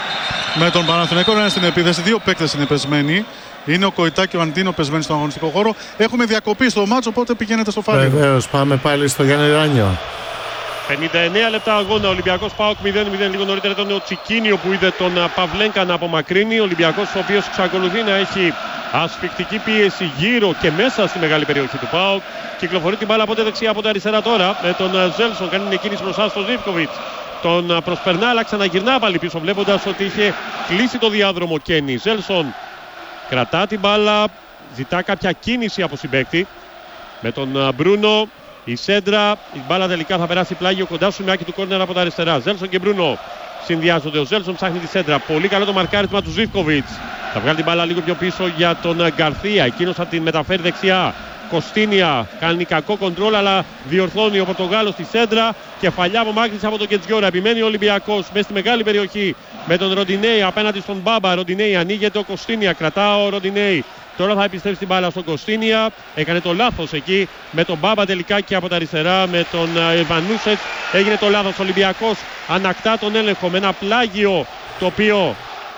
Με τον Παναθηναϊκό να είναι στην επίθεση, δύο παίκτες είναι πεσμένοι. Είναι ο Κοϊτά και ο Αντίνο πεσμένοι στον αγωνιστικό χώρο. Έχουμε διακοπή στο μάτσο, οπότε πηγαίνετε στο φάλιρο. Βεβαίως, πάμε πάλι στο Γιάννη Ράνιο. πενήντα εννέα λεπτά αγώνα. Ολυμπιακός ΠΑΟΚ μηδέν μηδέν. Λίγο νωρίτερα ήταν ο Τσικίνιο που είδε τον Παυλένκα να απομακρύνει. Ο Ολυμπιακός, ο οποίος εξακολουθεί να έχει ασφικτική πίεση γύρω και μέσα στη μεγάλη περιοχή του ΠΑΟΚ. Κυκλοφορεί την μπάλα από τη δεξιά, από τα αριστερά τώρα με τον Ζέλσον. Κάνει την κίνηση μπροστά στο Ζίβκοβιτς. Τον προσπερνά, αλλά ξαναγυρνά πάλι πίσω, βλέποντας ότι είχε κλείσει το διάδρομο Κένι. Ζέλσον κρατά την μπάλα, ζητά κάποια κίνηση από συμπαίκτη. Με τον Μπρούνο, η σέντρα, η μπάλα τελικά θα περάσει πλάγιο κοντά στο μιάκι του κόρνερ από τα αριστερά. Ζέλσον και Μπρούνο συνδυάζονται. Ο Ζέλσον ψάχνει τη σέντρα. Πολύ καλό το μαρκάρισμα του Ζίβκοβιτς. Θα βγάλει την μπάλα λίγο πιο πίσω για τον Γκαρθία. Εκείνος θα την μεταφέρει δεξιά. Κοστίνια κάνει κακό κοντρόλ, αλλά διορθώνει ο Πορτογάλος τη σέντρα. Κεφαλιά απομάκρυνση από τον Κετζιόρα. Επιμένει ο Ολυμπιακός μέσα στη μεγάλη περιοχή με τον Ροντινέη απέναντι στον Μπάμπα. Ροντινέη ανοίγεται ο Κοστίνια. Κρατά ο Ροντινέη. Τώρα θα επιστρέψει την μπάλα στον Κοστίνια. Έκανε το λάθος εκεί με τον Μπάμπα τελικά και από τα αριστερά με τον Ιβανούσετς. Έγινε το λάθος. Ο Ολυμπιακός ανακτά τον έλεγχο με ένα πλάγιο το οποίο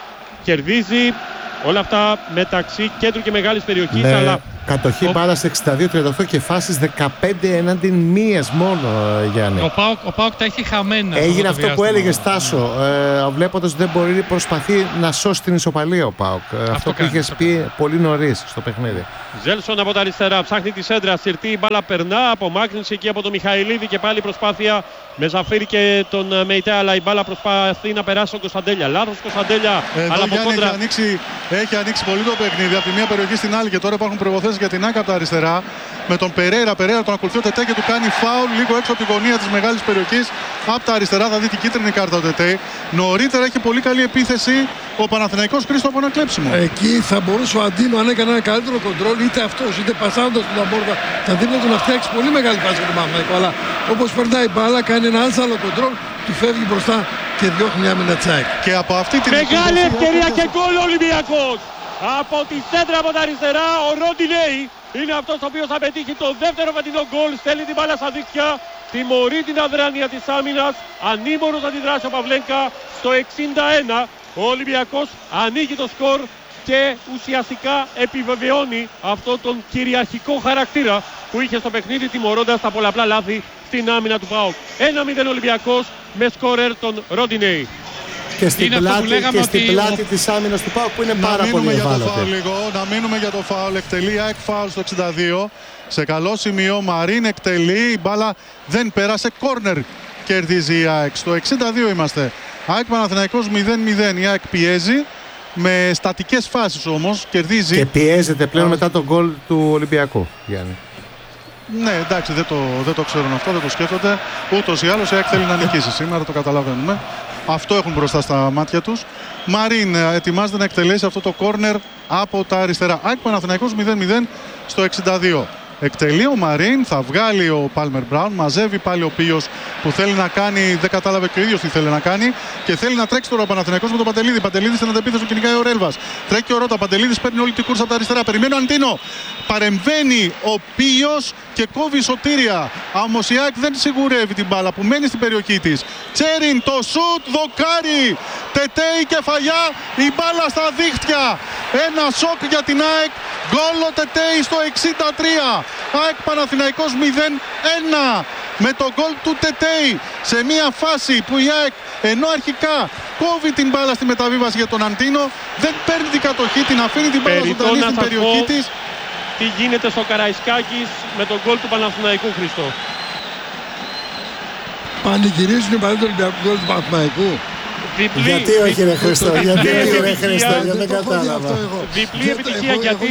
κερδίζει. Όλα αυτά μεταξύ κέντρου και μεγάλης περιοχής. Ναι. Αλλά Κατοχή ο... μπάλα εξήντα δύο τριάντα οκτώ και φάσεις δεκαπέντε εναντί μίας μόνο, Γιάννη. Ο Πάοκ, ο Πάοκ τα έχει χαμένα. Έγινε αυτό, αυτό που έλεγε Στάσο, ε, βλέποντας ότι δεν μπορεί, προσπαθεί να σώσει την ισοπαλία ο Πάοκ. Αυτό, αυτό που είχε πει πολύ νωρίς στο παιχνίδι. Ζέλσον από τα αριστερά ψάχνει τη σέντρα, συρτή, η μπάλα περνά, απομάκρυνση εκεί από τον Μιχαηλίδη και πάλι προσπάθεια με Ζαφύρη και τον Μεϊτέ, αλλά η μπάλα προσπαθεί να περάσει στον Κωνσταντέλια. Λάθος Κωνσταντέλια, εδώ αλλά από κόντρα. Έχει ανοίξει, έχει ανοίξει πολύ το παιχνίδι από τη μία περιοχή στην άλλη και τώρα υπάρχουν προποθέσεις για την ΑΕΚ από τα αριστερά. Με τον Περέιρα, Περέιρα τον ακολουθεί ο Τετέ και του κάνει φάουλ λίγο έξω από τη γωνία της μεγάλης περιοχής. Από τα αριστερά θα δει την κίτρινη κάρτα ο Τετέ. Νωρίτερα έχει πολύ καλή επίθεση ο Παναθηναϊκός, Χρήστο, από ένα κλέψιμο. Εκεί θα μπορούσε ο Αντίνο, αν έκανε ένα καλύτερο κοντρόλ, είτε αυτός είτε πασάροντας την Λαμπόρτα, θα δίνει του να φτιάξει πολύ μεγάλη φάση για τον Παναθηναϊκό. Αλλά όπως περνάει η μπάλα, κάνει ένα άλλο κοντρόλ, του φεύγει μπροστά και διώχνει μια άμυνα τσάκ. Και από αυτή την μεγάλη ευκαιρία και γκολ ο Ολυμπιακός. Από τη σέντρα από τα αριστερά, ο Ροντινέη είναι αυτός ο οποίος θα πετύχει το δεύτερο φετινό γκολ. Στέλνει την μπάλα στα δίχτυα, τιμωρεί την αδράνεια της άμυνας. Ανήμωρος να αντιδράσει ο Παυλένκα στο εξήντα ένα. Ο Ολυμπιακός ανοίγει το σκορ και ουσιαστικά επιβεβαιώνει αυτό τον κυριαρχικό χαρακτήρα που είχε στο παιχνίδι, τιμωρώντας τα πολλαπλά λάθη στην άμυνα του ΠΑΟΚ. ένα μηδέν Ολυμπιακός με σκόρερ τον Ροντινέη. Και στην πλάτη, και στην πλάτη ο... της άμυνας του ΠΑΟΚ που είναι να πάρα πολύ ευάλωτη. Να μείνουμε για το φάουλ. Εκτελεί ΑΕΚ φάουλ στο εξήντα δύο. Σε καλό σημείο, Μαρίν εκτελεί. Η μπάλα δεν πέρασε. Κόρνερ κερδίζει η ΑΕΚ. Στο εξήντα δύο είμαστε. ΑΕΚ Παναθηναϊκός μηδέν μηδέν. Η ΑΕΚ πιέζει. Με στατικές φάσεις όμως κερδίζει. Και πιέζεται πλέον Α... μετά τον γκολ του Ολυμπιακού, Γιάννη. Ναι, εντάξει, δεν το, δεν το ξέρουν αυτό, δεν το σκέφτονται. Ούτως ή άλλως η ΑΕΚ θέλει να νικήσει σήμερα, το καταλαβαίνουμε. Αυτό έχουν μπροστά στα μάτια τους. Μαρίν ετοιμάζεται να εκτελέσει αυτό το κόρνερ από τα αριστερά. ΑΕΚ Παναθηναϊκός μηδέν μηδέν στο εξήντα δύο. εκτελεί ο Μαρίν, θα βγάλει ο Πάλμερ Μπράουν, μαζεύει πάλι ο Πίος που θέλει να κάνει, δεν κατάλαβε και ο ίδιος τι θέλει να κάνει και θέλει να τρέξει τώρα ο Παναθηναϊκός με τον Παντελίδη. Παντελίδη στην αντεπίθεση του κυνηγάει ο Ρέλβας. Τρέχει και ο Ρώτα, Παντελίδης παίρνει όλη την κούρσα από τα αριστερά. Περιμένει ο Αντίνο. Παρεμβαίνει ο Πίος και κόβει σωτήρια. Όμως η ΑΕΚ δεν σιγουρεύει την μπάλα που μένει στην περιοχή της. Τσέριν, το σουτ, δοκάρι. Τετέι, κεφαλιά, η μπάλα στα δίχτυα. Ένα σοκ για την ΑΕΚ. Γκολ ο Τετέι στο εξήντα τρία. ΑΕΚ Παναθηναϊκός μηδέν ένα. Με το γκολ του Τετέι σε μια φάση που η ΑΕΚ ενώ αρχικά κόβει την μπάλα στη μεταβίβαση για τον Αντίνο, δεν παίρνει την κατοχή, την αφήνει την μπάλα ζωντανή στην περιοχή της. Τι γίνεται στο Καραϊσκάκης με τον γκολ του Παναθηναϊκού, Χριστό? Πανηγυρίζουν οι παλιοί του Ολυμπιακού γκολ του Παναθηναϊκού. Διπλή, γιατί όχι ρε Χριστό, γιατί όχι ρε Χριστό, δεν κατάλαβα. Διπλή επιτυχία γιατί.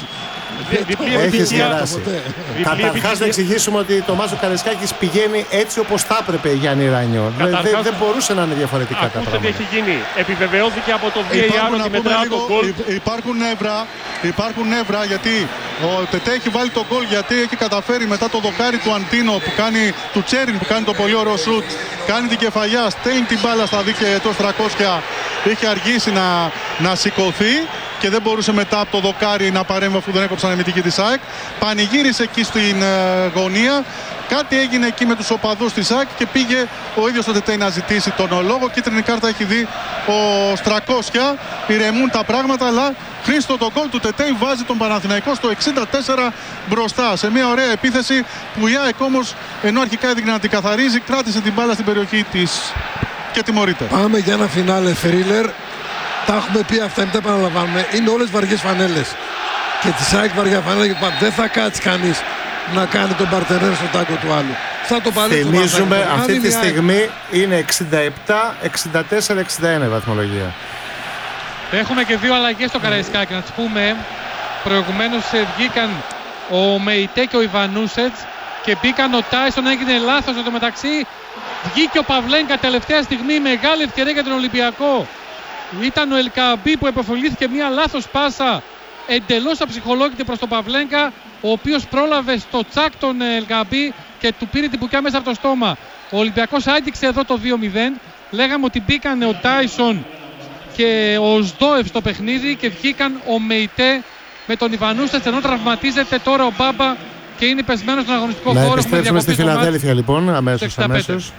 Έχεις γεράσει. Καταρχάς να εξηγήσουμε ότι το Μάσο Καραϊσκάκης πηγαίνει έτσι όπως θα έπρεπε, Γιάννη Ράνιο. Δεν μπορούσε να είναι διαφορετικά τα πράγματα. Ακούστε τι έχει γίνει. Επιβεβαιώθηκε από το βι έι αρ ότι μετά το γκολ. Υπάρχουν νεύρα, υπάρχουν νεύρα γιατί ο Τετέ έχει βάλει το γκολ, γιατί έχει καταφέρει μετά το δοκάρι του Αντίνο που κάνει, του Τσέριν που κάνει το πολύ ωραίο σουτ. Κάνει την κεφαλιά, στέλνει την μπάλα στα δίκτυα γιατί ο Στρακόσια είχε αργήσει να, να σηκωθεί και δεν μπορούσε μετά από το δοκάρι να παρέμβει αφού δεν έκοψαν εμιτική της ΑΕΚ. Πανηγύρισε εκεί στην ε, γωνία. Κάτι έγινε εκεί με τους οπαδούς της ΑΕΚ και πήγε ο ίδιος ο Τετέι να ζητήσει τον λόγο. Κίτρινη κάρτα έχει δει ο Στρακόσια. Ηρεμούν τα πράγματα, αλλά Χρήστο το γκολ του Τετέι βάζει τον Παναθηναϊκό στο εξήντα τέσσερα μπροστά. Σε μια ωραία επίθεση που η ΑΕΚ όμως ενώ αρχικά έδειχνε να την καθαρίζει, κράτησε την μπάλα στην περιοχή της και τιμωρείται. Πάμε για ένα φινάλε θρίλερ. Τα έχουμε πει αυτά, μην τα επαναλαμβάνουμε. Είναι όλες βαριές φανέλες. Και τη ΑΕΚ βαριά φανέλα και πάμε. Δεν θα κάτσει κανείς να κάνει τον παρτενέρ στο τάγκο του άλλου. Θα το παλέψουμε. Θυμίζουμε αυτή τη στιγμή είναι εξήντα επτά, εξήντα τέσσερα, εξήντα ένα η βαθμολογία. Έχουμε και δύο αλλαγές στο Καραϊσκάκι. Να τις πούμε. Προηγουμένως βγήκαν ο Μεϊτέ και ο Ιβανούσετς και μπήκαν ο Τάισον. Έγινε λάθος εν τω μεταξύ. Βγήκε ο Παυλένκα τελευταία στιγμή. Μεγάλη ευκαιρία για τον Ολυμπιακό. Ήταν ο Ελκαμπή που επωφελήθηκε μια λάθος πάσα εντελώς αψυχολόγητη προς τον Παυλένκα, ο οποίος πρόλαβε στο τσάκ τον Ελκαμπή και του πήρε την πουκιά μέσα από το στόμα. Ο Ολυμπιακός άγγιξε εδώ το δύο μηδέν. Λέγαμε ότι μπήκαν ο Τάισον και ο Σδόεφ στο παιχνίδι και βγήκαν ο Μεϊτέ με τον Ιβανούσετς, ενώ τραυματίζεται τώρα ο Μπάμπα και είναι πεσμένος στον αγωνιστικό να χώρο. Να επιστρέψουμε στη Φιλαδέλφια λοιπόν αμέσως αμέσως.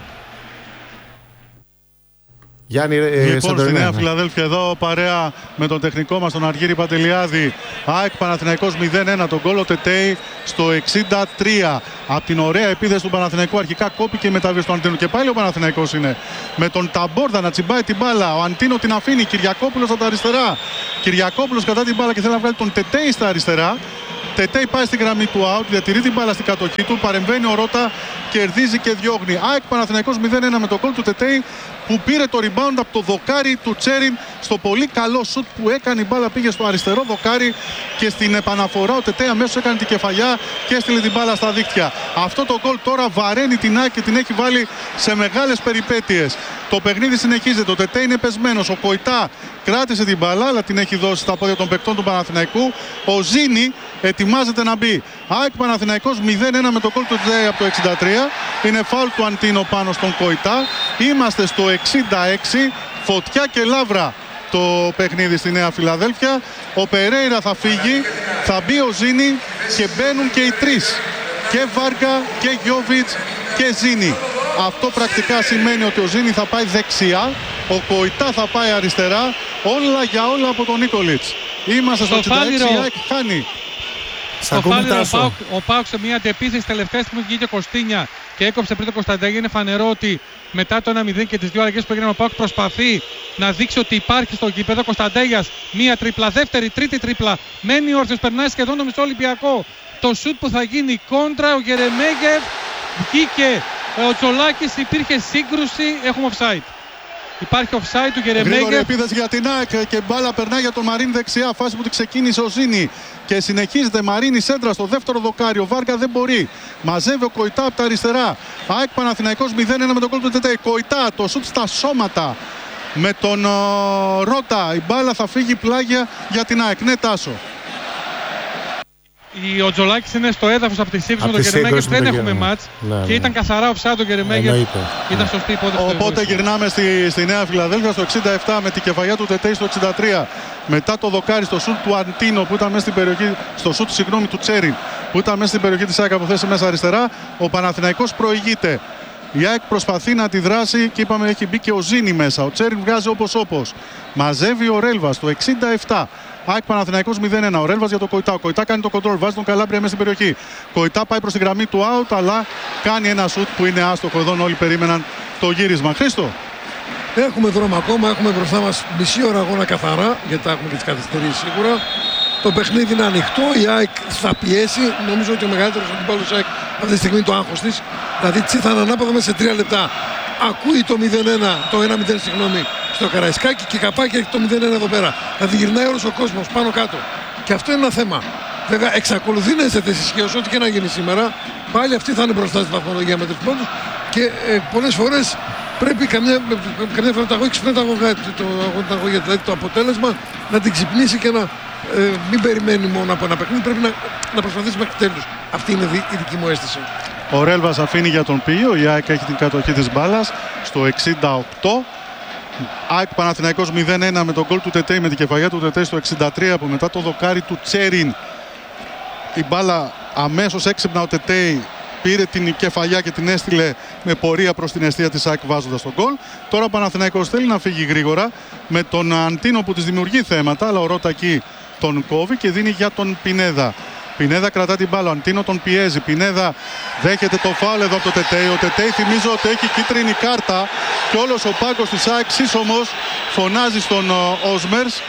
Γιάννη, ε, λοιπόν, στη Νέα Φιλαδέλφια εδώ παρέα με τον τεχνικό μας τον Αργύρη Παντελιάδη. ΑΕΚ Παναθηναϊκός μηδέν ένα, τον γκολ ο Τετέι στο εξήντα τρία. Από την ωραία επίθεση του Παναθηναϊκού αρχικά κόπηκε η μεταβίωση του Αντίνου και πάλι ο Παναθηναϊκός είναι με τον Ταμπόρδα να τσιμπάει την μπάλα. Ο Αντίνο την αφήνει, Κυριακόπουλος από τα αριστερά. Κυριακόπουλος κατά την μπάλα και θέλει να βγάλει τον Τετέι στα αριστερά. Τετέι πάει στη γραμμή του out, διατηρεί την μπάλα στην κατοχή του, παρεμβαίνει ο Ρώτα, κερδίζει και διώχνει. ΑΕΚ Παναθηναϊκός μηδέν ένα με το γκολ του Τετέι που πήρε το rebound από το δοκάρι του Τσέριν στο πολύ καλό σουτ που έκανε. Η μπάλα πήγε στο αριστερό δοκάρι και στην επαναφορά ο Τετέι αμέσως έκανε την κεφαλιά και έστειλε την μπάλα στα δίκτυα. Αυτό το γκολ τώρα βαραίνει την ΑΕΚ και την έχει βάλει σε μεγάλες περιπέτειες. Το παιχνίδι συνεχίζεται, ο Τετέι είναι πεσμένος, ο Κοϊτά κράτησε την μπάλα αλλά την έχει δώσει στα πόδια των παικτών του Παναθηναϊκού. Ο Ζήνη ετοιμάζεται να μπει. ΑΕΚ Παναθηναϊκός μηδέν ένα με το γκολ του Τετέι από το εξήντα τρία. Είναι φάουλ του Αντίνο πάνω στον Κοϊτά. Είμαστε στο εξήντα έξι. Φωτιά και λαύρα το παιχνίδι στη Νέα Φιλαδέλφια. Ο Περέιρα θα φύγει, θα μπει ο Ζήνη και μπαίνουν και οι τρεις. Και Βάργα και Γιόβιτς και Ζήνη. Αυτό πρακτικά σημαίνει ότι ο Ζήνη θα πάει δεξιά, ο Κοϊτά θα πάει αριστερά. Όλα για όλα από τον Νίκολιτς. Είμαστε στο εξήντα έξι, η ΑΕΚ χάνει. Στο Φάληρο, ο Πάουκ, ο Πάουκ σε μια αντεπίθεση τελευταία στιγμή βγήκε Κωστίνια και έκοψε πριν το Κωνσταντέγια. Είναι φανερό ότι μετά το ένα μηδέν και τις δύο αλλαγές που έγιναν, ο Πάουκ προσπαθεί να δείξει ότι υπάρχει στο γήπεδο. Κωνσταντέγιας, μία τρίπλα, δεύτερη, τρίτη τρίπλα. Μένει όρθιος, περνάει σχεδόν το μισό Ολυμπιακό. Το σουτ που θα γίνει κόντρα, ο Γερεμέγεφ βγήκε. Ο Τσολάκης, υπήρχε σύγκρουση, έχουμε offside. Υπάρχει offside του Γερεμέγεφ. Γρήγορη επίθεση για την ΑΕΚ και μπάλα περνάει για τον Μαρίν δεξιά. Φάση που την ξεκίνησε ο Ζήνη και συνεχίζεται. Μαρίνη σέντρα στο δεύτερο δοκάριο. Βάργα δεν μπορεί. Μαζεύει ο Κοϊτά από τα αριστερά. ΑΕΚ Παναθηναϊκός μηδέν ένα με τον γκολ του Τετέι. Κοϊτά, το σουτ στα σώματα με τον uh, Ρώτα. Η μπάλα θα φύγει πλάγια για την ΑΕΚ. Ναι, Τάσο. Ο Τζολάκης είναι στο έδαφος από τη σύγκριση με τον Γερεμέγεφ, δεν έχουμε μάτς ναι, ναι. και ήταν καθαρά offside τον Γερεμέγεφ. Ήταν σωστή υπόθεση. Οπότε γυρνάμε στη, στη Νέα Φιλαδέλφια στο εξήντα επτά με την κεφαλιά του Τετέι στο εξήντα τρία. Μετά το δοκάρι στο σουτ του Αντίνο που ήταν μέσα στην περιοχή, στο σουτ συγγνώμη του Τσέριν που ήταν μέσα στην περιοχή της ΑΕΚ από θέση μέσα αριστερά. Ο Παναθηναϊκός προηγείται. Η ΑΕΚ προσπαθεί να αντιδράσει και είπαμε έχει μπει και ο Ζήνη μέσα. Ο Τσέριν βγάζει όπως όπως. Μαζεύει ο Ρέλβας στο εξήντα επτά. ΑΕΚ Παναθηναϊκός μηδέν ένα. Ο Ρέλβας για το Κοϊτά. Ο Κοϊτά κάνει το κοντρόλ. Βάζει τον Καλάμπρια μέσα στην περιοχή. Κοϊτά πάει προς τη γραμμή του out, αλλά κάνει ένα σουτ που είναι άστοχο. Εδώ όλοι περίμεναν το γύρισμα. Χρήστο. Έχουμε δρόμο ακόμα. Έχουμε μπροστά μας μισή ώρα αγώνα καθαρά. Γιατί θα έχουμε και τις καθυστερήσεις σίγουρα. Το παιχνίδι είναι ανοιχτό. Η ΑΕΚ θα πιέσει. Νομίζω ότι ο μεγαλύτερος αντιπάλος ΑΕΚ αυτή τη στιγμή είναι το άγχος της. Δηλαδή τσίθαν ανάποδα μέσα σε τρία λεπτά. Ακούει το μηδέν ένα, το ένα μηδέν συγγνώμη, στο Καραϊσκάκι και καπάκι έχει το μηδέν ένα εδώ πέρα. Δηλαδή γυρνάει όλος ο κόσμος πάνω κάτω. Και αυτό είναι ένα θέμα. Βέβαια εξακολουθεί να είναι θέση ισχύως, ό,τι και να γίνει σήμερα. Πάλι αυτοί θα είναι μπροστά στη βαθμολογία με τους πόντους. Και ε, πολλές φορές πρέπει καμιά, καμιά φορά το αγώγη ξυπνάει το αγώγη, δηλαδή το αποτέλεσμα να την ξυπνήσει και να ε, μην περιμένει μόνο από ένα παιχνίδι. Πρέπει να, να προσπαθήσει μέχρι τέλους. Αυτή είναι η δική μου αίσθηση. Ο Ρέλβας αφήνει για τον Πίο. Η ΑΕΚ έχει την κατοχή της μπάλας στο εξήντα οκτώ. ΑΕΚ Παναθηναϊκός μηδέν ένα με τον γκολ του Τετέι, με την κεφαλιά του Τετέι στο εξήντα τρία, που μετά το δοκάρι του Τσέριν η μπάλα αμέσως έξυπνα ο Τετέι πήρε την κεφαλιά και την έστειλε με πορεία προς την αιστεία της ΑΕΚ βάζοντας τον γκολ. Τώρα ο Παναθηναϊκός θέλει να φύγει γρήγορα με τον Αντίνο που της δημιουργεί θέματα, αλλά ο Ρώτα εκεί τον κόβει και δίνει για τον Πινέδα. Πινέδα κρατά την μπάλα, ο Αντίνο τον πιέζει. Πινέδα δέχεται το φάουλ εδώ από το Τετέι. Ο Τετέι θυμίζω ότι έχει κίτρινη κάρτα και όλος ο πάγκος της ΑΕΚ σύσσωμος φωνάζει στον Όσμερς.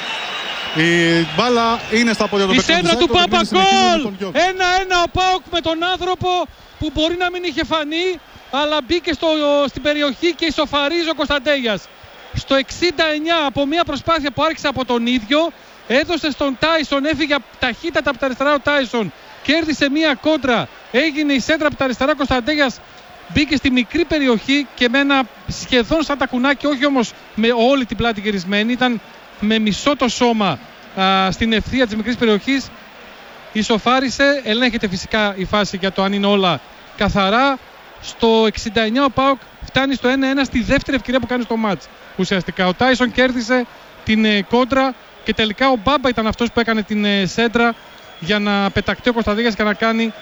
Η μπάλα είναι στα πόδια του παιχνιδιού. Η σέντρα του Πάπα γκολ! ένα ένα ο ΠΑΟΚ με τον άνθρωπο που μπορεί να μην είχε φανεί, αλλά μπήκε στο, στην περιοχή και ισοφαρίζει ο Κωνσταντέλιας. Στο εξήντα εννιά από μια προσπάθεια που άρχισε από τον ίδιο, έδωσε στον Τάισον, έφυγε ταχύτατα από τα αριστερά ο Τάισον, κέρδισε μία κόντρα, έγινε η σέντρα από τα αριστερά, Κωνσταντέλιας μπήκε στη μικρή περιοχή και με ένα σχεδόν σαν τα κουνάκι, όχι όμως με όλη την πλάτη γυρισμένη, ήταν με μισό το σώμα α, στην ευθεία της μικρής περιοχής, ισοφάρισε. Ελέγχεται φυσικά η φάση για το αν είναι όλα καθαρά. Στο εξήντα εννιά ο ΠΑΟΚ φτάνει στο ένα ένα στη δεύτερη ευκαιρία που κάνει στο μάτς. Ουσιαστικά ο Τάισον κέρδισε την ε, κόντρα και τελικά ο Μπάμπα ήταν αυτός που έκανε την ε, σέντρα για να πεταχτεί ο Κωνσταντέλιας και να κάνει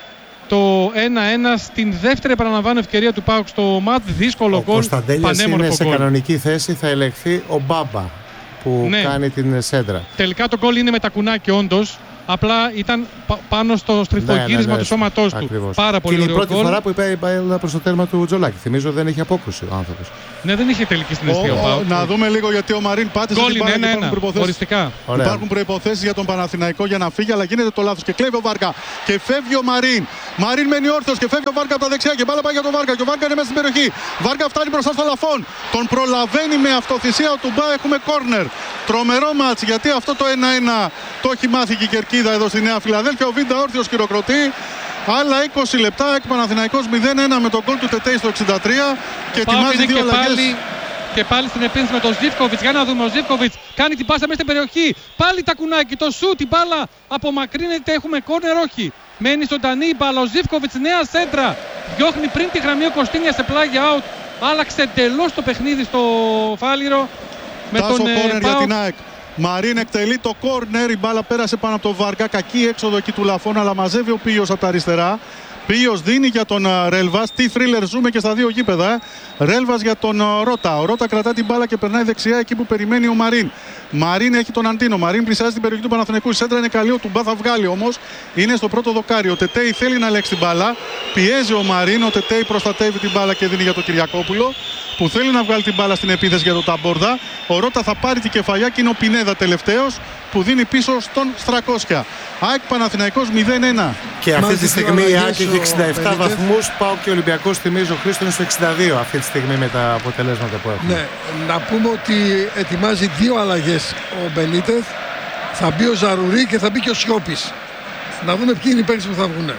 το ένα ένα στην δεύτερη επαναλαμβάνω ευκαιρία του ΠΑΟΚ στο μάτς. Δύσκολο γκολ. Ο Κωνσταντέλιας είναι σε goal. Κανονική θέση, θα ελεγχθεί ο Μπάμπα που ναι. κάνει την σέντρα. Τελικά το γκολ είναι με τα κουνάκια όντως. Απλά ήταν πάνω στο στριφογύρισμα ναι, ναι, ναι, του σώματός του. Ακριβώς. Πάρα πολύ ωραίο. Και είναι η πρώτη φορά που είπε προς το τέρμα του Τζολάκη. Θυμίζω δεν έχει απόκρουση ο άνθρωπος. Ναι, δεν είχε τελική στην αιστεία ο ΠΑΟΚ. Να δούμε λίγο γιατί ο Μαρίν πάτησε την μπάλα. Υπάρχουν προϋποθέσεις. Υπάρχουν προϋποθέσεις για τον Παναθηναϊκό για να φύγει, αλλά γίνεται το λάθος και κλέβει ο Βάρκα. Και φεύγει ο Μαρίν. Μαρίν μένει όρθιος και φεύγει ο Βάρκα από τα δεξιά και μπάλα πάει για τον Βάρκα. Και ο Βάρκα είναι μέσα στην περιοχή. Βάρκα φτάνει μπροστά στο Λαφόν. Τον προλαβαίνει με αυτοθυσία του Μπα. Έχουμε κόρνερ. Τρομερό μάτς γιατί αυτό το ένα ένα το έχει μάθει και η κερκίδα εδώ στη Νέα Φιλαδέλφια. Ο Βίντα όρθιος χειροκροτεί. Άλλα είκοσι λεπτά, εκ Παναθηναϊκός μηδέν ένα με τον γκολ του Τετέι στο εξήντα τρία και ετοιμάζει δύο αλλαγές. Και πάλι στην επίθεση με τον Ζίβκοβιτς. Για να δούμε, ο Ζίβκοβιτς κάνει την πάσα μέσα στην περιοχή. Πάλι τα κουνάκι, το σου, την μπάλα απομακρύνεται. Έχουμε κόρνερ, όχι. Μένει στον Τανί η μπάλα. Ο Ζίβκοβιτς, νέα σέντρα. Διώχνει πριν τη γραμμή ο Κωστίνια σε πλάγια out. Άλλαξε εντελώς το παιχνίδι στο Φάληρο. Με Τάσο τον κόρνερ για την ΑΕΚ. Μαρίν εκτελεί το κόρνερ, η μπάλα πέρασε πάνω από τον Βάρκα. Κακή έξοδο εκεί του Λαφών, αλλά μαζεύει ο Πίος από τα αριστερά. Πίος δίνει για τον Ρέλβας. Τι θρίλερ ζούμε και στα δύο γήπεδα. Ρέλβας για τον Ρώτα. Ο Ρώτα κρατά την μπάλα και περνάει δεξιά εκεί που περιμένει ο Μαρίν. Μαρίν έχει τον Αντίνο. Μαρίν πλησιάζει την περιοχή του Παναθηναϊκού. Η σέντρα είναι καλή. Ο Τουμπά θα βγάλει όμως. Είναι στο πρώτο δοκάρι. Ο Τετέι θέλει να ελέγξει την μπάλα. Πιέζει ο Μαρίν. Ο Τετέι προστατεύει την μπάλα και δίνει για τον Κυριακόπουλο, που θέλει να βγάλει την μπάλα στην επίθεση για τον Ταμπόρδα. Ο Ρώτα θα πάρει την κεφαλιά και είναι ο Πινέδα τελευταίος που δίνει πίσω στον Στρακόσια. ΑΕΚ Παναθηναϊκός μηδέν ένα. Και αυτή τη στιγμή η ΑΕΚ έχει εξήντα επτά βαθμούς. Πάω και ο Ολυμπιακός, θυμίζω, Χρήστο, είναι στο εξήντα δύο αυτή τη στιγμή με τα αποτελέσματα που έχουμε. Ναι, να πούμε ότι ετοιμάζει δύο αλλαγές ο Μπενίτεθ. Θα μπει ο Ζαρουρί και θα μπει και ο Σιώπης. Να δούμε ποιοι είναι οι παίκτες που θα βγουν.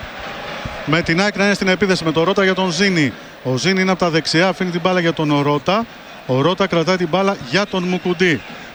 Με την ΑΕΚ να είναι στην επίθεση με τον Ρώτα για τον Ζήνη. Ο Ζήνη είναι από τα δεξιά, αφήνει την μπάλα για τον Ρώτα. Ο Ρώτα κρατάει την μπάλα για τον Μουκουντή.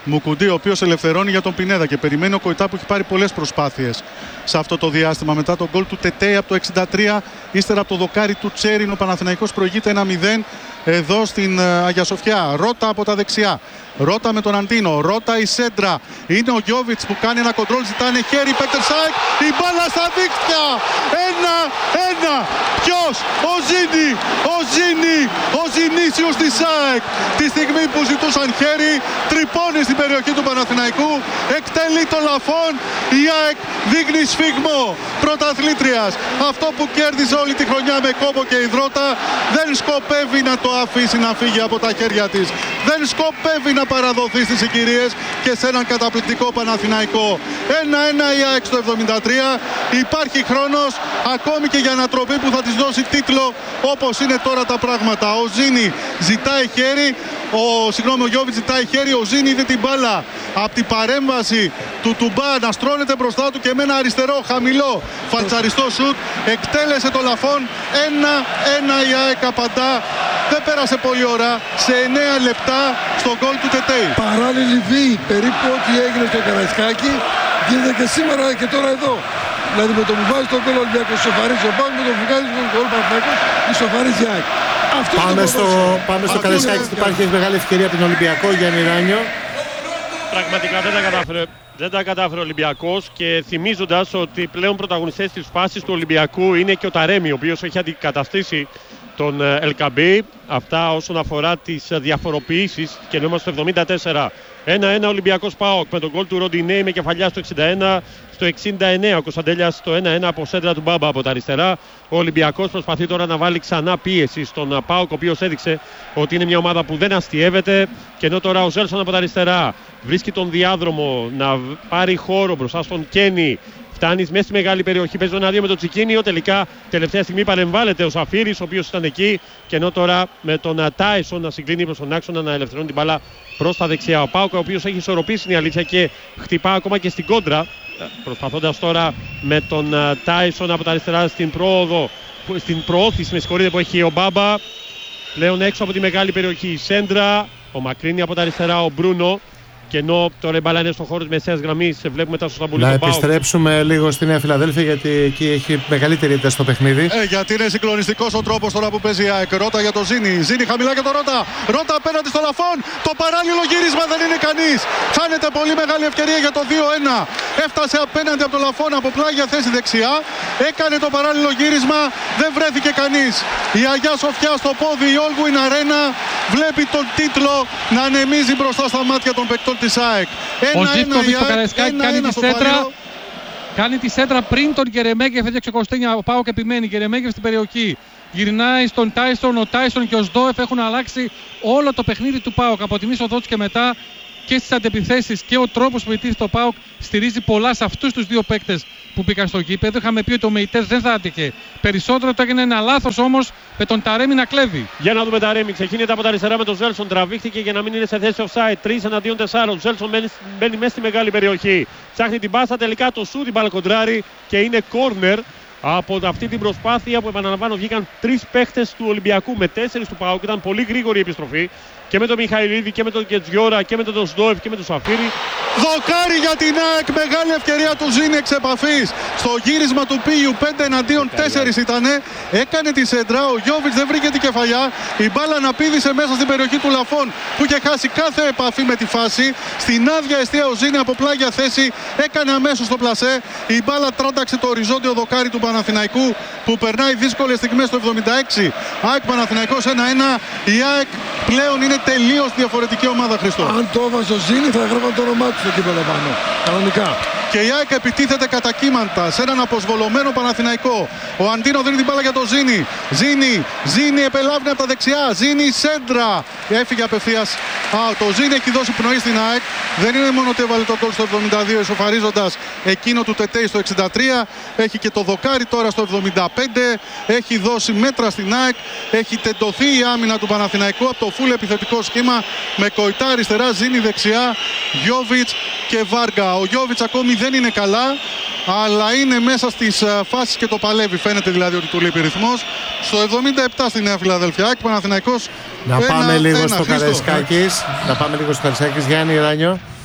Μουκουντή, ο οποίος ελευθερώνει για τον Πινέδα και περιμένει ο Κοϊτά που έχει πάρει πολλές προσπάθειες σε αυτό το διάστημα. Μετά τον γκολ του Τετέι από το εξήντα τρία, ύστερα από το δοκάρι του Τσέριν, ο Παναθηναϊκός προηγείται ένα μηδέν εδώ στην Αγία Σοφιά. Ρώτα από τα δεξιά. Ρώτα με τον Αντίνο. Ρώτα η σέντρα. Είναι ο Γιόβιτς που κάνει ένα κοντρόλ. Ζητάνε χέρι. Πέτερ Σάικ. Η μπάλα στα δίκτυα. Ένα, ένα. Ποιος? Ο Ζίνι. Ο Ζίνι. Ο Ζινίσιος της Σάικ. Τη στιγμή που ζητούσαν χέρι, τρυπώνει στην περιοχή του Παναθηναϊκού. Εκτελεί το λαφόν. Η ΑΕΚ δείχνει σφιγμό πρωταθλήτριας. Αυτό που κέρδισε όλη τη χρονιά με κόμπο και υδρότα δεν σκοπεύει να το αφήσει να φύγει από τα χέρια της. Δεν σκοπεύει να παραδοθεί στις συγκυρίες και σε έναν καταπληκτικό Παναθηναϊκό. ένα ένα η ΑΕΚ στο εβδομήντα τρία. Υπάρχει χρόνος ακόμη και για ανατροπή που θα της δώσει τίτλο, όπως είναι τώρα τα πράγματα. Ο Ζίνι ζητάει χέρι. Ο, συγγνώμη, ο Γιόβιτς ζητάει χέρι. Ο Ζίνι είδε την μπάλα από την παρέμβαση του Τουμπά να στρώνεται μπροστά του και με ένα αριστερό χαμηλό φαλτσαριστό σουτ εκτέλεσε το λαφόν. ένα ένα η ΑΕΚ απαντά. Δεν πέρασε πολλή ώρα, σε εννέα λεπτά στο γκολ του Τετέι. Παράλληλη βή, περίπου ό,τι έγινε στο Καραϊσκάκι γίνεται και σήμερα και τώρα εδώ. Δηλαδή με το που βάζει τον γκολ Ολυμπιακός ισοφαρίζει ο Πάοκ, με το που βγάζει τον γκολ Παναθηναϊκός ισοφαρίζει η ΑΕΚ. Πάμε στο, πάμε στο Καραϊσκάκι, υπάρχει μεγάλη ευκαιρία από τον Ολυμπιακό, Γιάννη Ράνιο. Πραγματικά δεν τα κατάφερε. Δεν τα κατάφερε ο Ολυμπιακός, και θυμίζοντας ότι πλέον πρωταγωνιστές της φάσης του Ολυμπιακού είναι και ο Ταρέμι, ο οποίος έχει αντικαταστήσει τον Ελκαμπή. Αυτά όσον αφορά τις διαφοροποιήσεις, και ενώ στο εβδομήντα τέσσερα ένα ένα Ολυμπιακός ΠΑΟΚ με τον γκολ του Ροντινέη με κεφαλιά στο εξήντα ένα. Στο εξήντα εννέα ο Κωνσταντέλιας στο ένα ένα από σέντρα του Μπάμπα από τα αριστερά. Ο Ολυμπιακός προσπαθεί τώρα να βάλει ξανά πίεση στον ΠΑΟΚ, ο οποίος έδειξε ότι είναι μια ομάδα που δεν αστιεύεται, και ενώ τώρα ο Ζέλσον από τα αριστερά βρίσκει τον διάδρομο να πάρει χώρο μπροστά στον Κένι. Φτάνει μέσα στη μεγάλη περιοχή, παίζει ένα δύο με τον Τσικίνιο. Τελικά, τελευταία στιγμή παρεμβάλλεται ο Σαφίρης, ο οποίος ήταν εκεί. Και ενώ τώρα με τον Τάισον να συγκλίνει προς τον άξονα, να ελευθερώνει την μπάλα προς τα δεξιά. Ο Πάουκ, ο οποίος έχει ισορροπήσει, είναι η αλήθεια, και χτυπά ακόμα και στην κόντρα. Προσπαθώντας τώρα με τον Τάισον από τα αριστερά στην πρόοδο, στην προώθηση, με συγχωρείτε, που έχει ο Μπάμπα. Πλέον έξω από τη μεγάλη περιοχή η σέντρα. Ο Μακρίνη από τα αριστερά, ο Μπρούνο. Και ενώ τώρα η μπάλα είναι στον χώρο της μεσαίας γραμμής, βλέπουμε μετά στο Σταμπούλι. Να επιστρέψουμε λίγο στη Νέα Φιλαδέλφια, γιατί εκεί έχει μεγαλύτερη ένταση στο παιχνίδι. Ε, γιατί είναι συγκλονιστικός ο τρόπος τώρα που παίζει η ΑΕΚ. Ρώτα για το Ζίνι. Ζίνι χαμηλά για το Ρώτα. Ρώτα απέναντι στο λαφόν. Το παράλληλο γύρισμα δεν είναι κανείς. Χάνεται πολύ μεγάλη ευκαιρία για το δύο ένα. Έφτασε απέναντι από το λαφόν από πλάγια θέση δεξιά. Έκανε το παράλληλο γύρισμα. Δεν βρέθηκε κανείς. Η Αγιά Σοφιά στο πόδι, η Όλγουιν Αρένα, βλέπει τον τίτλο να ανεμίζει μπροστά στα μάτια των παικτών της ΑΕΚ. Ο Ζίβκοβιτς στο Καραϊσκάκι κάνει τη σέντρα. Κάνει τη σέντρα πριν τον Γερεμέγεφ, έδιωξε Κωστένια. Ο Πάοκ επιμένει. Γερεμέγεφ στην περιοχή. Γυρνάει στον Τάισον. Ο Τάισον και ο Σντόεφ έχουν αλλάξει όλο το παιχνίδι του Πάοκ. Από την είσοδό του και μετά, και στις αντεπιθέσεις, και ο τρόπος που ιτήθηκε το Πάοκ στηρίζει πολλά σε αυτούς τους δύο παίκτες που μπήκαν στο γήπεδο. Είχαμε πει ότι ο Μεϊτές δεν θα άτυχε. Περισσότερο το έγινε ένα λάθος όμως με τον Ταρέμι να κλέβει. Για να δούμε Ταρέμι. Ξεκίνησε από τα αριστερά με τον Ζέλσον. Τραβήχτηκε για να μην είναι σε θέση offside. τρεις εναντίον τεσσάρων. Ο Ζέλσον μπαίνει μέσα στη μεγάλη περιοχή. Ψάχνει την πάσα. Τελικά το σου την μπάλα κοντράρει και είναι corner. Από αυτή την προσπάθεια που, επαναλαμβάνω, βγήκαν τρεις παίχτες του Ολυμπιακού με τέσσερις του ΠΑΟΚ. Ήταν πολύ γρήγορη η επιστροφή. Και με τον Μιχαηλίδη και με τον Κετζιόρα και με τον Σντόεφ και με τον Σαφίρη. Δοκάρι για την ΑΕΚ. Μεγάλη ευκαιρία του Ζήνη εξ επαφής. Στο γύρισμα του Πίγιου πέντε εναντίον τέσσερα ήτανε. Έκανε τη σέντρα. Ο Γιόβιτς δεν βρήκε την κεφαλιά. Η μπάλα να πήδησε μέσα στην περιοχή του Λαφών, που είχε χάσει κάθε επαφή με τη φάση. Στην άδεια εστία ο Ζήνη από πλάγια θέση έκανε αμέσως το πλασέ. Η μπάλα τράνταξε το οριζόντιο δοκάρι του Παναθηναϊκού, που περνάει δύσκολες στιγμές στο εβδομήντα έξι. ΑΕΚ Παναθηναϊκός ένα ένα. Η ΑΕΚ πλέον είναι τελείως διαφορετική ομάδα, Χριστό. Αν το έβαζε ο Ζήνη θα έγραφαν το όνομά του στο κήπεδο πάνω. Κανονικά. Και η ΑΕΚ επιτίθεται κατά κύματα σε έναν αποσβολωμένο Παναθηναϊκό. Ο Αντίνο δίνει την μπάλα για το Ζήνη. Ζήνη, Ζήνη επελάβει από τα δεξιά. Ζήνη σέντρα. Έφυγε απευθείας. Α, το Ζήνη έχει δώσει πνοή στην ΑΕΚ. Δεν είναι μόνο ότι έβαλε το γκολ στο εβδομήντα δύο ισοφαρίζοντας εκείνο του Τετέι στο εξήντα τρία. Έχει και το δοκάρι τώρα στο εβδομήντα πέντε. Έχει δώσει μέτρα στην ΑΕΚ. Έχει τεντωθεί η άμυνα του Παναθηναϊκού από το φουλ επιθετικό σχήμα με Κοϊτά αριστερά, Ζήνη δεξιά, Γιόβιτς και Βάργα. Ο Γιόβιτς ακόμη δεν είναι καλά, αλλά είναι μέσα στις φάσεις και το παλεύει. Φαίνεται δηλαδή ότι του λείπει ρυθμός. Στο εβδομήντα επτά στη Νέα Φιλαδέλφια, Παναθηναϊκός. Να πάμε λίγο στο Καραϊσκάκης. Να πάμε λίγο στο Καραϊσκάκης. Γιάννη Ράνιο.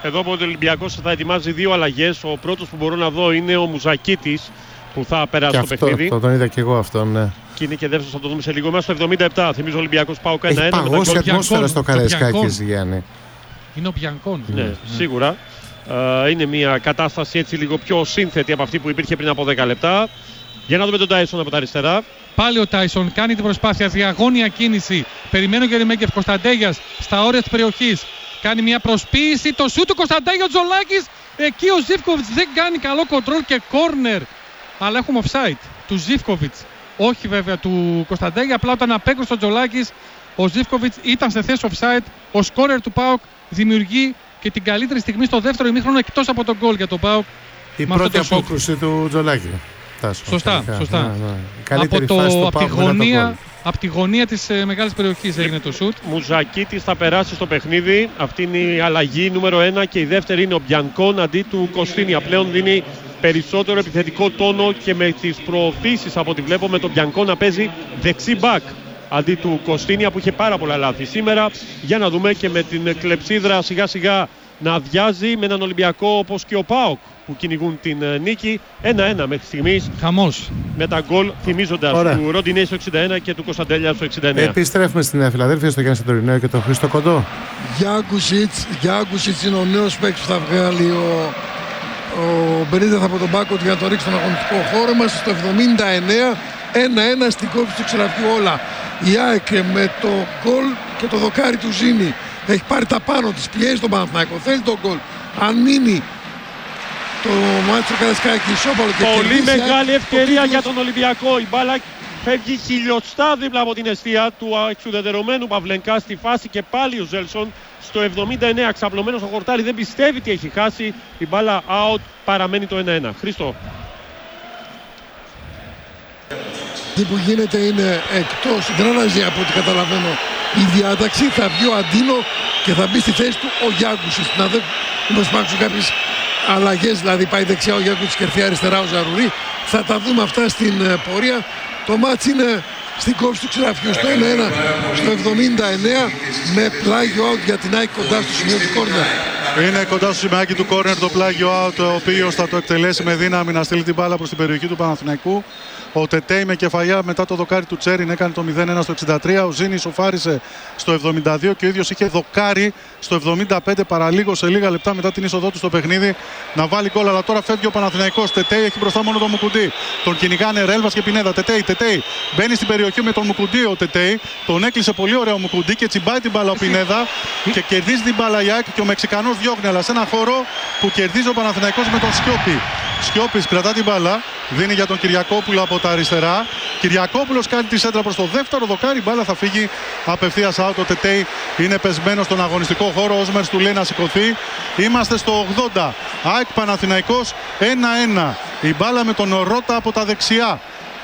Εδώ από τον Ολυμπιακός θα ετοιμάζει δύο αλλαγές. Ο πρώτος που μπορώ να δω είναι ο Μουζακίτης που θα περάσει και το αυτό, παιχνίδι. Το, τον είδα και εγώ αυτό, ναι. Και είναι και δεύτερος, θα το δούμε σε λίγο. Είμαστε στο εβδομήντα επτά. Θυμίζω Ολυμπιακός ΠΑΟΚ ένα ένα. Έχει παγώσει ατμόσφαιρα στο Καραϊσκάκης, Γιάννη. Είναι ο Μπιανκόν. Ναι, ναι, σίγουρα. Uh, είναι μια κατάσταση έτσι λίγο πιο σύνθετη από αυτή που υπήρχε πριν από δέκα λεπτά. Για να δούμε τον Τάισον από τα αριστερά. Πάλι ο Τάισον κάνει την προσπάθεια, διαγώνια κίνηση. Περιμένει ο Γερεμέγεφ, Κωνσταντέγιας στα όρια της περιοχής. Κάνει μια προσποίηση, το σούτ του Κωνσταντέγια, ο Τζολάκης. Εκεί ο Ζίβκοβιτς δεν κάνει καλό κοντρόλ και κόρνερ. Αλλά έχουμε offside του Ζίβκοβιτς. Όχι βέβαια του Κωνσταντέγια, απλά όταν απέκρουσε ο Τζολάκης, ο Ζίβκοβιτς ήταν σε θέση offside. Ο σκόρερ του ΠΑΟΚ δημιουργεί και την καλύτερη στιγμή στο δεύτερο ημίχρονο εκτός από τον γκολ για τον ΠΑΟΚ. Η πρώτη απόκρουση του Τζολάκη. Σωστά, σωστά. Ναι, ναι. Από, το, από, τη γωνία, από τη γωνία της ε, μεγάλης περιοχής έγινε το σουτ. Μουζακίτης θα περάσει στο παιχνίδι. Αυτή είναι η αλλαγή νούμερο ένα και η δεύτερη είναι ο Μπιανκόν αντί του Κωστίνια. Πλέον δίνει περισσότερο επιθετικό τόνο και με τις προωθήσεις από ό,τι βλέπω με τον Μπιανκόν να παίζει δεξί μπακ αντί του Κωστίνια που είχε πάρα πολλά λάθη σήμερα. Για να δούμε και με την κλεψίδρα σιγά σιγά να αδειάζει με έναν Ολυμπιακό όπως και ο ΠΑΟΚ που κυνηγούν την νίκη. ένα ένα μέχρι στιγμής. Χαμός. Με τα γκολ θυμίζοντας Ωραία. του Ροντινέη στο εξήντα ένα και του Κωνσταντέλια στο εξήντα εννέα. Επιστρέφουμε στη Νέα Φιλαδέλφια, στο Γιάννη Σαντορινέο και τον Χρήστο Κοντό. Γιάκουσιτς, Γιάκουσιτς είναι ο νέος παίκτης που θα βγάλει ο, ο Μπενίτεθ από τον Μπάκο για να το ρίξει στον αγωνιστικό χώρο. Είμαστε στο εβδομήντα εννέα, ένα ένα στην κόψη του Ξεραφιού όλα. Η ΑΕΚ με το γκολ και το δοκάρι του Ζήνη έχει πάρει τα πάνω της, πιέζει τον Παναθηναϊκό, θέλει τον γκολ. Αν μείνει το μάτι του Καραϊσκάκη ισόπαλο και πολύ κερδίσει, μεγάλη ΑΕΚ, ευκαιρία το για τον Ολυμπιακό. Η μπάλα φεύγει χιλιοστά δίπλα από την αιστεία του εξουδετερωμένου Παυλενκά στη φάση και πάλι ο Ζέλσον στο εβδομήντα εννέα ξαπλωμένος στο χορτάρι, δεν πιστεύει τι έχει χάσει. Η μπάλα out, παραμένει το ένα ένα. Χρήστο. Τι που γίνεται είναι εκτός, δεν αλλάζει από ό,τι καταλαβαίνω η διάταξη. Θα βγει ο Αντίνο και θα μπει στη θέση του ο Γιάκουσης. Να δεν μας υπάρξουν κάποιες αλλαγές, δηλαδή πάει δεξιά ο Γιάκουσης και έρθει αριστερά ο Ζαρουρί. Θα τα δούμε αυτά στην πορεία. Το μάτς είναι στην κόψη του Ξεραφιού στο ένα ένα στο εβδομήντα εννέα με πλάγιο out για την ΑΕΚ κοντά στο σημείο του κόρνερ. Είναι κοντά στο σημείο του κόρνερ το πλάγιο out, ο οποίος θα το εκτελέσει με δύναμη να στείλει την μπάλα προς την περιοχή του Παναθηναϊκού. Ο Τετέι με κεφαλιά μετά το δοκάρι του Τσέριν έκανε το μηδέν ένα στο εξήντα τρία. Ο Ζήνης σοφάρισε στο εβδομήντα δύο και ο ίδιος είχε δοκάρι στο εβδομήντα πέντε παραλίγο σε λίγα λεπτά μετά την είσοδό του στο παιχνίδι να βάλει γκολ. Αλλά τώρα φεύγει ο Παναθηναϊκός. Τετέι έχει μπροστά μόνο τον Μουκουντή. Τον κυνηγάνε Ρέλβας και Πινέδα. Τετέι, Τετέι μπαίνει στην περιοχή με τον Μουκουντή. Ο Τετέι τον έκλεισε πολύ ωραίο ο Μουκουντή και τσιμπάει την μπάλα ο Πινέδα και κερδίζει την μπάλα Ιάκ και ο Μεξικανός διώχνει. Αλλά σε ένα χώρο που κερδίζει ο Παναθηναϊκός με τον Σιώπη. Σιώπης κρατά την μπάλα, δίνει για τον Κυριακόπουλο από τα αριστερά. Κυριακόπουλος κάνει τη σέντρα προς το δεύτερο δοκάρι. Η μπάλα θα φύγει απευθείας out. Ο Τετέι είναι πεσμένος στον αγωνιστικό χώρο. Ο Όσμερς του λέει να σηκωθεί. Είμαστε στο ογδόντα. ΑΕΚ Παναθηναϊκός ένα ένα. Η μπάλα με τον Ρότα από τα δεξιά.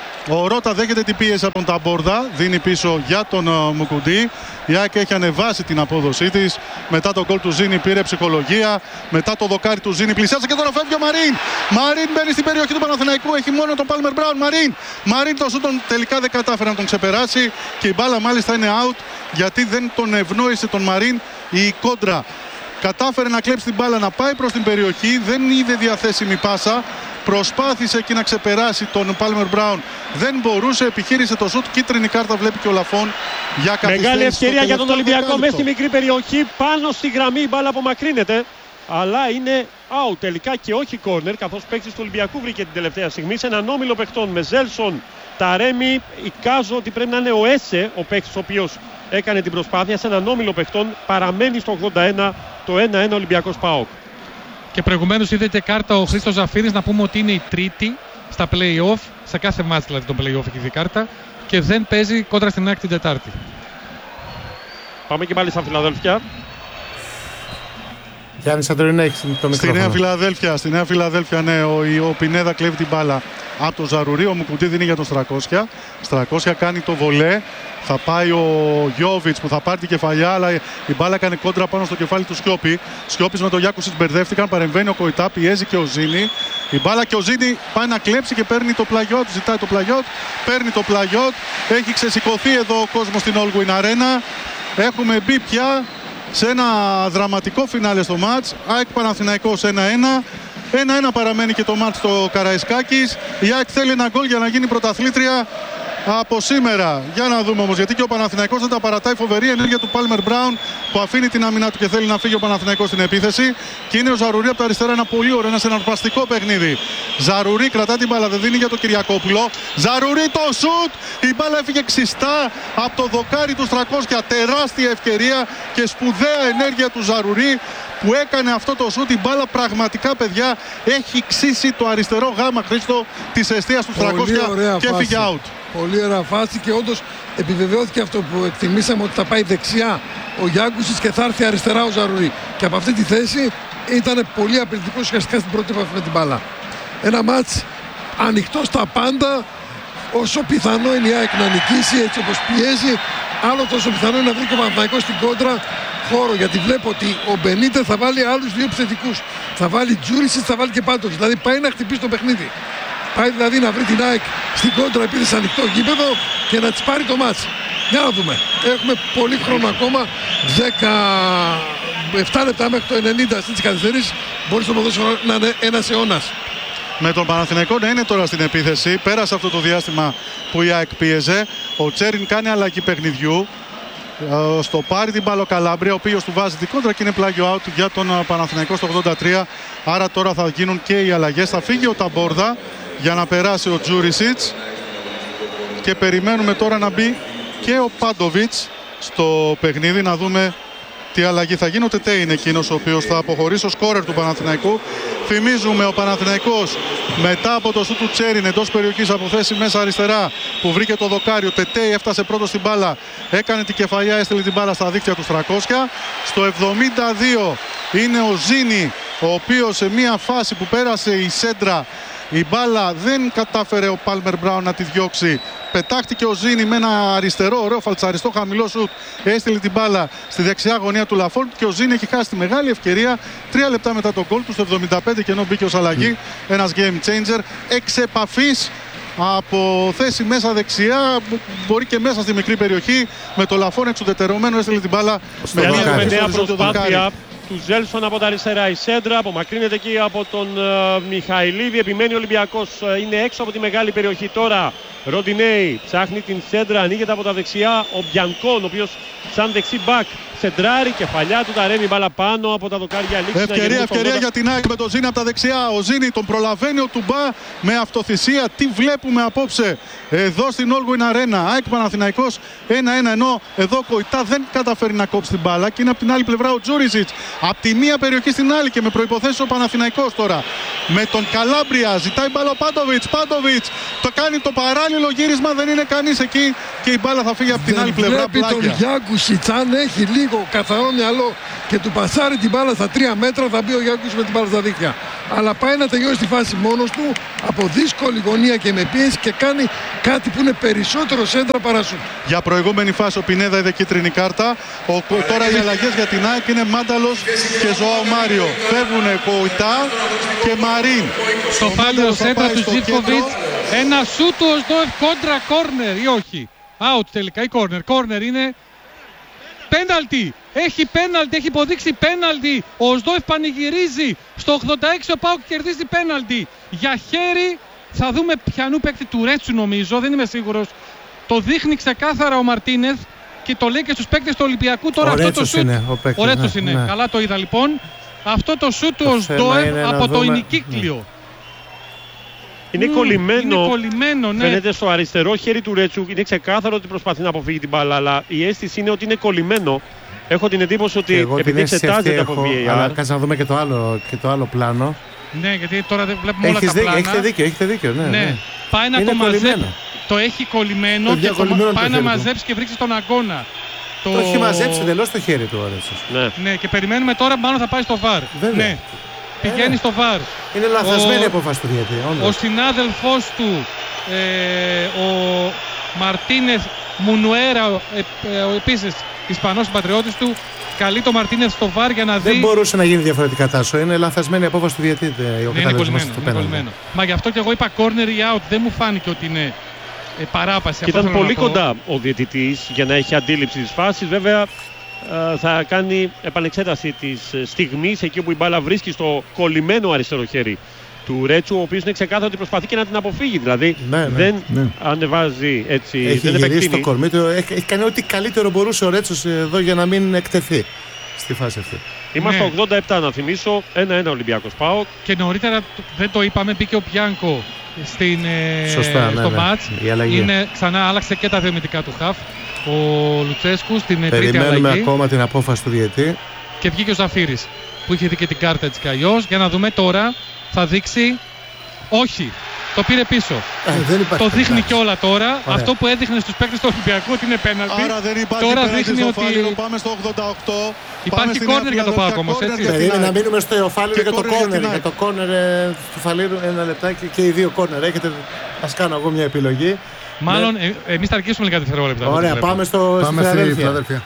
Ο Ρότα δέχεται την πίεση από τον Ταμπόρδα, δίνει πίσω για τον uh, Μουκουντή. Η ΑΕΚ έχει ανεβάσει την απόδοσή της. Μετά το γκολ του Ζήνη πήρε ψυχολογία. Μετά το δοκάρι του Ζήνη πλησιάζει και τώρα φεύγει ο Μαρίν. Μαρίν μπαίνει στην περιοχή του Παναθηναϊκού. Έχει μόνο τον Πάλμερ Μπράουν. Μαρίν. Μαρίν το σούτ τελικά δεν κατάφερε να τον ξεπεράσει. Και η μπάλα μάλιστα είναι out γιατί δεν τον ευνόησε τον Μαρίν η κόντρα. Κατάφερε να κλέψει την μπάλα να πάει προς την περιοχή. Δεν είδε διαθέσιμη πάσα. Προσπάθησε εκεί να ξεπεράσει τον Πάλμερ Μπράουν. Δεν μπορούσε, επιχείρησε το σουτ. Κίτρινη κάρτα βλέπει και ο Λαφόν για καθυστέρηση. Μεγάλη ευκαιρία για τον Ολυμπιακό μέσα στη μικρή περιοχή. Πάνω στη γραμμή η μπάλα απομακρύνεται. Αλλά είναι out τελικά και όχι corner. Καθώς παίκτης του Ολυμπιακού βρήκε την τελευταία στιγμή σε έναν όμιλο παιχτών με Ζέλσον, Ταρέμι. Εικάζω ότι πρέπει να είναι ο Έσε ο παίκτης ο οποίος έκανε την προσπάθεια. Σε έναν όμιλο παιχτών παραμένει στο ογδόντα ένα το ένα ένα Ολυμπιακός ΠΑΟΚ. Και προηγουμένως είδε κάρτα ο Χρήστος Ζαφύρης, να πούμε ότι είναι η τρίτη στα play-off, σε κάθε μάτς δηλαδή το play-off έχει δει κάρτα και δεν παίζει κόντρα στην ΑΕΚ την Τετάρτη. Πάμε και πάλι στα Φιλαδέλφια. Γιάννη Σαντορινέ, έχει το μικρόφωνο. Στη Νέα Φιλαδέλφια, στη Νέα Φιλαδέλφια, ναι, ο, ο Πινέδα κλέβει την μπάλα από τον Ζαρουρί. Ο Μουκουντή δίνει για τον Στρακόσια. Στρακόσια κάνει το βολέ. Θα πάει ο Γιώβιτς που θα πάρει την κεφαλιά, αλλά η μπάλα κάνει κόντρα πάνω στο κεφάλι του Σιώπη. Σιώπης με τον Γιάκουσιτς μπερδεύτηκαν. Παρεμβαίνει ο Κοϊτά, πιέζει και ο Ζήνη. Η μπάλα και ο Ζήνη πάει να κλέψει και παίρνει το πλαγιότ. Ζητάει το πλαγιότ. Παίρνει το πλαγιότ. Έχει ξεσηκωθεί εδώ ο κόσμος στην All Win Arena. Έχουμε μπει πια. σε ένα δραματικό φινάλε στο μάτς. ΑΕΚ Παναθηναϊκός ένα ένα. ένα ένα παραμένει και το μάτς στο Καραϊσκάκης. Η ΑΕΚ θέλει ένα γκολ για να γίνει πρωταθλήτρια από σήμερα. Για να δούμε όμως, γιατί και ο Παναθηναϊκός δεν τα παρατάει. Φοβερή ενέργεια του Πάλμερ Μπράουν που αφήνει την άμυνα του και θέλει να φύγει ο Παναθηναϊκός στην επίθεση. Και είναι ο Ζαρουρί από τα αριστερά, ένα πολύ ωραίο, ένα συναρπαστικό παιχνίδι. Ζαρουρί κρατά την μπάλα, δεν δίνει για τον Κυριακόπουλο. Ζαρουρί το σουτ! Η μπάλα έφυγε ξιστά από το δοκάρι του Στρακόσκια. Τεράστια ευκαιρία και σπουδαία ενέργεια του Ζαρουρί που έκανε αυτό το σουτ. Η μπάλα πραγματικά, παιδιά, έχει ξύσει το αριστερό γάμα, Χρήστο, της εστίας του Στρακόσκια και έφυγε out. Πολύ ωραία φάση και όντως επιβεβαιώθηκε αυτό που εκτιμήσαμε, ότι θα πάει δεξιά ο Γιάνκουσης και θα έρθει αριστερά ο Ζαρουρί. Και από αυτή τη θέση ήταν πολύ απειλητικός ουσιαστικά στην πρώτη επαφή με την μπάλα. Ένα μάτς ανοιχτό στα πάντα. Όσο πιθανό είναι η ΑΕΚ να νικήσει, έτσι όπως πιέζει, άλλο τόσο πιθανό είναι να βρει και ο Παναθηναϊκός στην κόντρα χώρο. Γιατί βλέπω ότι ο Μπενίτε θα βάλει άλλους δύο επιθετικούς. Θα βάλει Τζούρισιτς, θα βάλει και Πάντοβιτς. Δηλαδή πάει να χτυπήσει το παιχνίδι. Πάει δηλαδή να βρει την ΑΕΚ στην κόντρα επειδή σε ανοιχτό γήπεδο και να της πάρει το μάτς. Για να δούμε. Έχουμε πολύ χρόνο ακόμα. δεκαεπτά λεπτά μέχρι το ενενήντα στις καθυστερήσεις. Μπορεί στο ποδόσφαιρο να είναι ένας αιώνας. Με τον Παναθηναϊκό να είναι τώρα στην επίθεση. Πέρασε αυτό το διάστημα που η ΑΕΚ πίεζε. Ο Τσέριν κάνει αλλαγή παιχνιδιού. Στο πάρει την μπάλα ο Καλάμπρια, ο οποίος του βάζει την κόντρα και είναι πλάγιο out για τον Παναθηναϊκό στο ογδόντα τρία. Άρα τώρα θα γίνουν και οι αλλαγές. Θα φύγει ο Ταμπόρδα για να περάσει ο Τζούρισιτς και περιμένουμε τώρα να μπει και ο Πάντοβιτς στο παιχνίδι, να δούμε τι αλλαγή θα γίνει. Ο Τετέ είναι εκείνος ο οποίος θα αποχωρήσει, ο σκόρερ του Παναθηναϊκού. Θυμίζουμε, ο Παναθηναϊκός μετά από το σούτ του Τσέριν εντός περιοχής από θέση μέσα αριστερά που βρήκε το δοκάρι, ο Τετέ έφτασε πρώτο στην μπάλα, έκανε την κεφαλιά, έστειλε την μπάλα στα δίκτυα του Στρακόσκια. Στο εβδομήντα δύο είναι ο Ζήνη, ο οποίος σε μια φάση που πέρασε η σέντρα, η μπάλα δεν κατάφερε ο Πάλμερ Μπράουν να τη διώξει. Πετάχτηκε ο Ζήνη με ένα αριστερό, ωραίο φαλτσαριστό χαμηλό σουτ. Έστειλε την μπάλα στη δεξιά γωνία του Λαφόρντ και ο Ζήνη έχει χάσει τη μεγάλη ευκαιρία τρία λεπτά μετά τον γκολ του στο εβδομήντα πέντε, και ενώ μπήκε ως αλλαγή, mm. ένας game changer. Εξ επαφής από θέση μέσα δεξιά, μπορεί και μέσα στη μικρή περιοχή, με το Λαφόρντ εξουδετερωμένο, έστειλε την μπάλα με μια νέα προσπάθεια του Ζέλσον από τα αριστερά. Η σέντρα απομακρύνεται εκεί από τον uh, Μιχαηλίδη. Επιμένει ο Ολυμπιακός, uh, είναι έξω από τη μεγάλη περιοχή τώρα. Ροντινέι ψάχνει την σέντρα, ανοίγεται από τα δεξιά. Ο Μπιανκόν, ο οποίος σαν δεξί μπακ σεντράρει, κεφαλιά του, τα ρέμει μπάλα πάνω από τα δοκάρια. Ευκαιρία, ευκαιρία για την ΑΕΚ με τον Ζήνη από τα δεξιά. Ο Ζήνη τον προλαβαίνει ο Τουμπά με αυτοθυσία. Τι βλέπουμε απόψε εδώ στην Όλγουιν Αρένα. ΑΕΚ Παναθηναϊκός ένα ένα, ενώ εδώ Κοϊτά δεν καταφέρει να κόψει την μπάλα και είναι από την άλλη πλευρά ο Τζούρισιτς. Από τη μία περιοχή στην άλλη και με προϋποθέσεις ο Παναθηναϊκός τώρα. Με τον Καλάμπρια ζητάει μπάλα ο Πάντοβιτς. Πάντοβιτς το κάνει το παράλληλο γύρισμα, δεν είναι κανείς εκεί και η μπάλα θα φύγει από την δεν άλλη πλευρά. Βλέπει τον Γιάνκουσιτς, αν έχει λίγο καθαρό μυαλό και του πασάρει την μπάλα στα τρία μέτρα, θα μπει ο Γιάνκουσιτς με την μπάλα στα δίχτυα. Αλλά πάει να τελειώσει τη φάση μόνος του από δύσκολη γωνία και με πίεση και κάνει κάτι που είναι περισσότερο σέντρα παρά σου. Για προηγούμενη φάση ο Πινέδα είδε κίτρινη κάρτα. Ο, τώρα οι αλλαγές για την ΑΕΚ είναι Μάνταλος και Ζωάο Μάριο. Φεύγουνε Κοϊτά και Μαρίν. Στο πάλιο σέντρα του Ζίβκοβιτς. Ένα σούτ του Οσδόεφ κόντρα κόρνερ ή όχι. Out τελικά ή κόρνερ. Κόρνερ είναι πέναλτι. Έχει πέναλτι, έχει υποδείξει πέναλτι. Ο Οσδόεφ πανηγυρίζει. Στο ογδόντα έξι ο ΠΑΟΚ κερδίζει πέναλτι. Για χέρι, θα δούμε ποιανού παίκτη, του Ρέτσου νομίζω, δεν είμαι σίγουρος. Το δείχνει ξεκάθαρα ο Μαρτίνεθ και το λέει και στους παίκτες του Ολυμπιακού. Τώρα ο αυτό Ρέτσος το σούτ. Είναι, ο παίκτης, ο Ρέτσος ναι, είναι. Ναι. Καλά το είδα λοιπόν. Αυτό το σούτ του Οσδόεφ από το ημικύκλιο. Ναι. Είναι mm, κολλημένο, είναι κολλημένο ναι. Φαίνεται στο αριστερό χέρι του Ρέτσου. Είναι ξεκάθαρο ότι προσπαθεί να αποφύγει την μπάλα, αλλά η αίσθηση είναι ότι είναι κολλημένο. Έχω την εντύπωση ότι επειδή εξετάζεται από βι έι αρ. Αλλά κάτσε να δούμε και το άλλο, και το άλλο πλάνο. Ναι, γιατί τώρα δεν βλέπουμε έχεις όλα τα δίκιο, πλάνα. Έχετε δίκιο, έχετε δίκιο. Ναι, ναι. ναι. Πάει να είναι το μαζέψει. Το έχει κολλημένο το και το, το πάει το να μαζέψει και βρίξει τον αγώνα. Το, το έχει μαζέψει εντελώς το χέρι του ο Ρέτσος. Ναι. ναι, και περιμένουμε τώρα, μάλλον θα πάει στο βαρ. Ναι. Πηγαίνει στο βαρ. Είναι λαθασμένη η απόφαση του διαιτητή. Ο συνάδελφός του, ε, ο Μαρτίνεθ Μουνουέρα, ε, ε, επίσης Ισπανός συμπατριώτης του, καλεί το Μαρτίνεθ στο βαρ για να δει. Δεν μπορούσε να γίνει διαφορετικά, Τάσο. Είναι λαθασμένη η απόφαση του διαιτητή. Ναι, είναι κολλημένο. Μα γι' αυτό και εγώ είπα corner ή out. Δεν μου φάνηκε ότι είναι ε, παράπαση. Και ήταν πολύ κοντά ο διαιτητής για να έχει αντίληψη της φάσης. Βέβαια ε, θα κάνει επανεξέταση της στιγμής εκεί που η μπάλα βρίσκει στο κολλημένο αριστερό χέρι του Ρέτσου, ο οποίος είναι ξεκάθαρο ότι προσπαθεί και να την αποφύγει. Δηλαδή ναι, ναι, δεν ναι. ανεβάζει έτσι. Έχει δεν γυρίσει το κορμί του. Έχει, έχει κάνει ό,τι καλύτερο μπορούσε ο Ρέτσος εδώ για να μην εκτεθεί στη φάση αυτή. Είμαστε Ναι. ογδόντα επτά να θυμίσω. ένα ένα Ολυμπιακός ΠΑΟΚ. Και νωρίτερα δεν το είπαμε, μπήκε ο Πιάνκο στην, ε, Σωστά, ναι, στο ναι. μάτς. Η αλλαγή. Είναι, ξανά άλλαξε και τα διαμετικά του χαφ. Ο Λουτσέσκου στην τρίτη Περιμένουμε αλλαγή. ακόμα την απόφαση του διαιτή. Και βγήκε ο Ζαφύρης που είχε δει και την κάρτα έτσι κι αλλιώς. Για να δούμε τώρα, θα δείξει. Όχι, το πήρε πίσω. Ε, δεν υπάρχει Το δείχνει πέναλτι. κιόλα τώρα. Ωραία. Αυτό που έδειχνε στους παίκτες του Ολυμπιακού ότι είναι πέναλτι. Άρα δεν υπάρχει Τώρα πέναλτι δείχνει στο ότι Φάληρο. Πάμε στο ογδόντα οκτώ. Υπάρχει Πάμε στη κόρνερ Νέα για το Φιλαδέλφια, ΠΑΟΚ όμως, κόρνερ έτσι. για την Περίμενε να ΑΕΚ. μείνουμε στο Εοφάλιρο Και για το κόρνερ για κόρνερ. την Για ΑΕΚ. το κόρνερ ε, του Φαλήρου ένα λεπτάκι και οι δύο κόρνερ. Έχετε, ας κάνω εγώ μια επιλογή. Μάλλον ε, εμείς θα αρκίσουμε λίγα δευτερόλεπτα. από ό,τι Ωραία, βλέπω. πάμε στο Πάμε στη Φιλαδέλφια.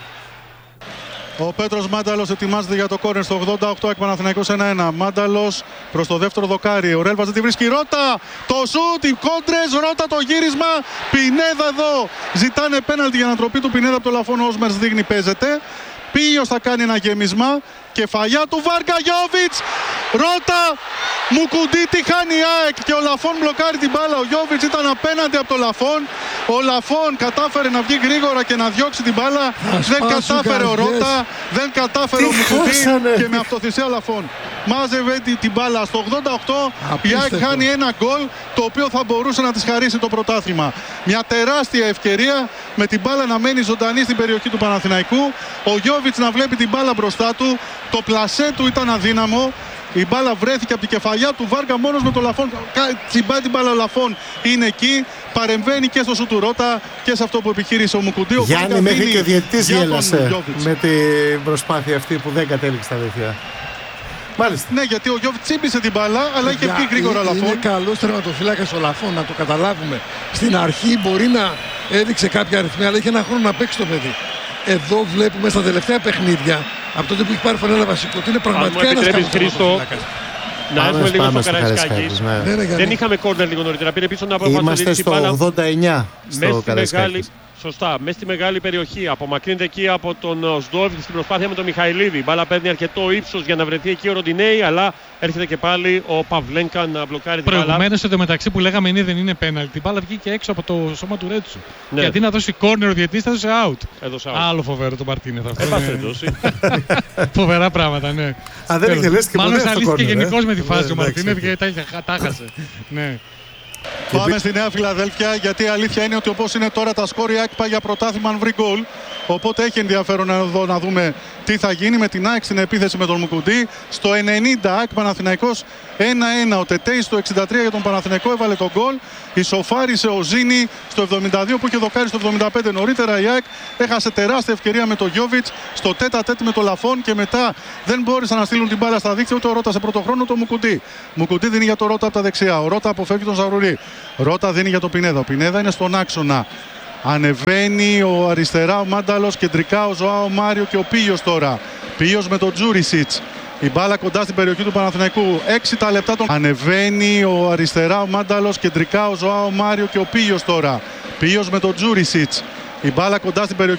Ο Πέτρος Μάνταλος ετοιμάζεται για το κόρνερ στο ογδόντα οκτώ, εκ Παναθηναϊκός ένα ένα. Μάνταλος προς το δεύτερο δοκάρι. Ο Ρέλβας δεν τη βρίσκει. Ρώτα! Το σούτ, οι κόντρες, Ρώτα το γύρισμα. Πινέδα εδώ. Ζητάνε πέναλτι για ανατροπή του Πινέδα από το Λαφόν. Ο Όσμερς δείχνει παίζεται. Πίος θα κάνει ένα γέμισμα. Κεφαλιά του Βάρκα Γιόβιτς. Ρώτα! Μουκουντή τη χάνει η ΑΕΚ και ο Λαφόν μπλοκάρει την μπάλα. Ο Γιόβιτς ήταν απέναντι από το Λαφόν. Ο Λαφόν κατάφερε να βγει γρήγορα και να διώξει την μπάλα. Δεν σπάσουν κατάφερε ο καρδιές. Ρώτα. Δεν κατάφερε Τι ο Μουκουντή χάσανε. και με αυτοθυσία ο Λαφόν. Μάζευε την, την μπάλα στο ογδόντα οκτώ. Η ΑΕΚ Απίστευτο. χάνει ένα γκολ το οποίο θα μπορούσε να της χαρίσει το πρωτάθλημα. Μια τεράστια ευκαιρία με την μπάλα να μένει ζωντανή στην περιοχή του Παναθηναϊκού. Ο Γιόβιτς να βλέπει την μπάλα μπροστά του. Το πλασέ του ήταν αδύναμο. Η μπάλα βρέθηκε από την κεφαλιά του Βάργα μόνος με το Λαφόν. Κα- Τσιμπάει την μπάλα ο Λαφόν. Είναι εκεί. Παρεμβαίνει και στο σου του Ρώτα και σε αυτό που επιχείρησε ο Μουκουντή. Ο Γιάννη, Βάργα μέχρι δίνει και ο διαιτητής για τον γέλασε Γιόβιτς. με την προσπάθεια αυτή που δεν κατέληξε στα δεξιά. Μάλιστα. Ναι, γιατί ο Γιόβιτς τσίμπησε την μπάλα, αλλά είχε βγει γρήγορα ο Είναι Λαφόν. καλός τερματοφύλακας ο Λαφόν, να το καταλάβουμε. Στην αρχή μπορεί να έδειξε κάποια αριθμία, αλλά είχε ένα χρόνο να παίξει το παιδί. Εδώ βλέπουμε στα τελευταία παιχνίδια, από τότε που έχει πάρει φανέλα βασικό, ότι είναι πραγματικά ένας επιτρέπεις, καλός Χρήστο, τερματοφύλακας. Να Πάμε, έρθουμε λίγο πάμε στο στο Καραϊσκάκης. Καραϊσκάκης, ναι. Ναι, ναι, Δεν γιατί- είχαμε κόρνερ λίγο νωρίτερα. Πήρε πίσω να αποφασίσει Είμαστε την στο μπάλα ογδόντα εννιά μέσα στο στη μεγάλη. Καραϊσκάκης. Σωστά, μέσα στη μεγάλη περιοχή. Απομακρύνεται εκεί από τον Σντόβιτ στην προσπάθεια με τον Μιχαηλίδη. Η μπάλα παίρνει αρκετό ύψος για να βρεθεί εκεί ο Ροντινέη, αλλά έρχεται και πάλι ο Παυλένκα να μπλοκάρει την μπάλα. Προηγουμένως εντωμεταξύ που λέγαμε είναι δεν είναι πέναλτι. Η μπάλα βγήκε έξω από το σώμα του Ρέτσου. Ναι. Και αντί να δώσει κόρνερ ο διαιτητής θα δώσει out. Έδωσε out. Άλλο φοβερό το Μαρτίνεθ αυτό. Εν πάση είναι. περιπτώσει. Φοβερά πράγματα, ναι. Α, δεν Τέλος. είχε λες και Μάλλον ποτέ αυτό ζαλίστηκε κόρνερ, ε. γενικώς με τη φάση Ναι, ο εντάξει, Μαρτίνεθ οκ. και τα είχε- τα χάσε. Ναι. Πάμε στη Νέα Φιλαδέλφια, γιατί η αλήθεια είναι ότι όπως είναι τώρα τα σκόρ, η ΑΕΚ πάει για πρωτάθλημα αν βρει γκολ. Οπότε έχει ενδιαφέρον εδώ να δούμε τι θα γίνει με την ΑΕΚ στην επίθεση με τον Μουκουντή. Στο ενενήντα ΑΕΚ Παναθηναϊκός ένα ένα. Ο Τετέι στο εξήντα τρία για τον Παναθηναϊκό έβαλε τον γκολ. Ισοφάρισε ο Ζήνη στο εβδομήντα δύο που είχε δοκάρει στο εβδομήντα πέντε. Νωρίτερα η ΑΕΚ έχασε τεράστια ευκαιρία με τον Γιόβιτς στο τέτα τέτ με τον Λαφόν και μετά δεν μπόρεσαν να στείλουν την μπάλα στα δίκτυα ούτε ο Ρώτα σε πρώτο χρόνο το Μουκουντή. Μουκουντή δίνει για τον Ρώτα από τα δεξιά. Ο Ρώτα αποφεύγει τον Ζαρουρί. Ρώτα δίνει για τον Πινέδα. Ο Πινέδα είναι στον άξονα. Ανεβαίνει ο αριστερά ο Μάνταλος, κεντρικά ο Ζωάο Μάριο και ο Πίος τώρα. Πίος με τον Τζούρισιτς. Η μπάλα κοντά στην περιοχή του Παναθηναϊκού. έξι τα λεπτά τον... Ανεβαίνει ο αριστερά ο Μάνταλος, κεντρικά ο Ζωάο Μάριο και ο Πίος τώρα. Πίος με τον Τζούρισιτς. Η μπάλα κοντά στην περιοχή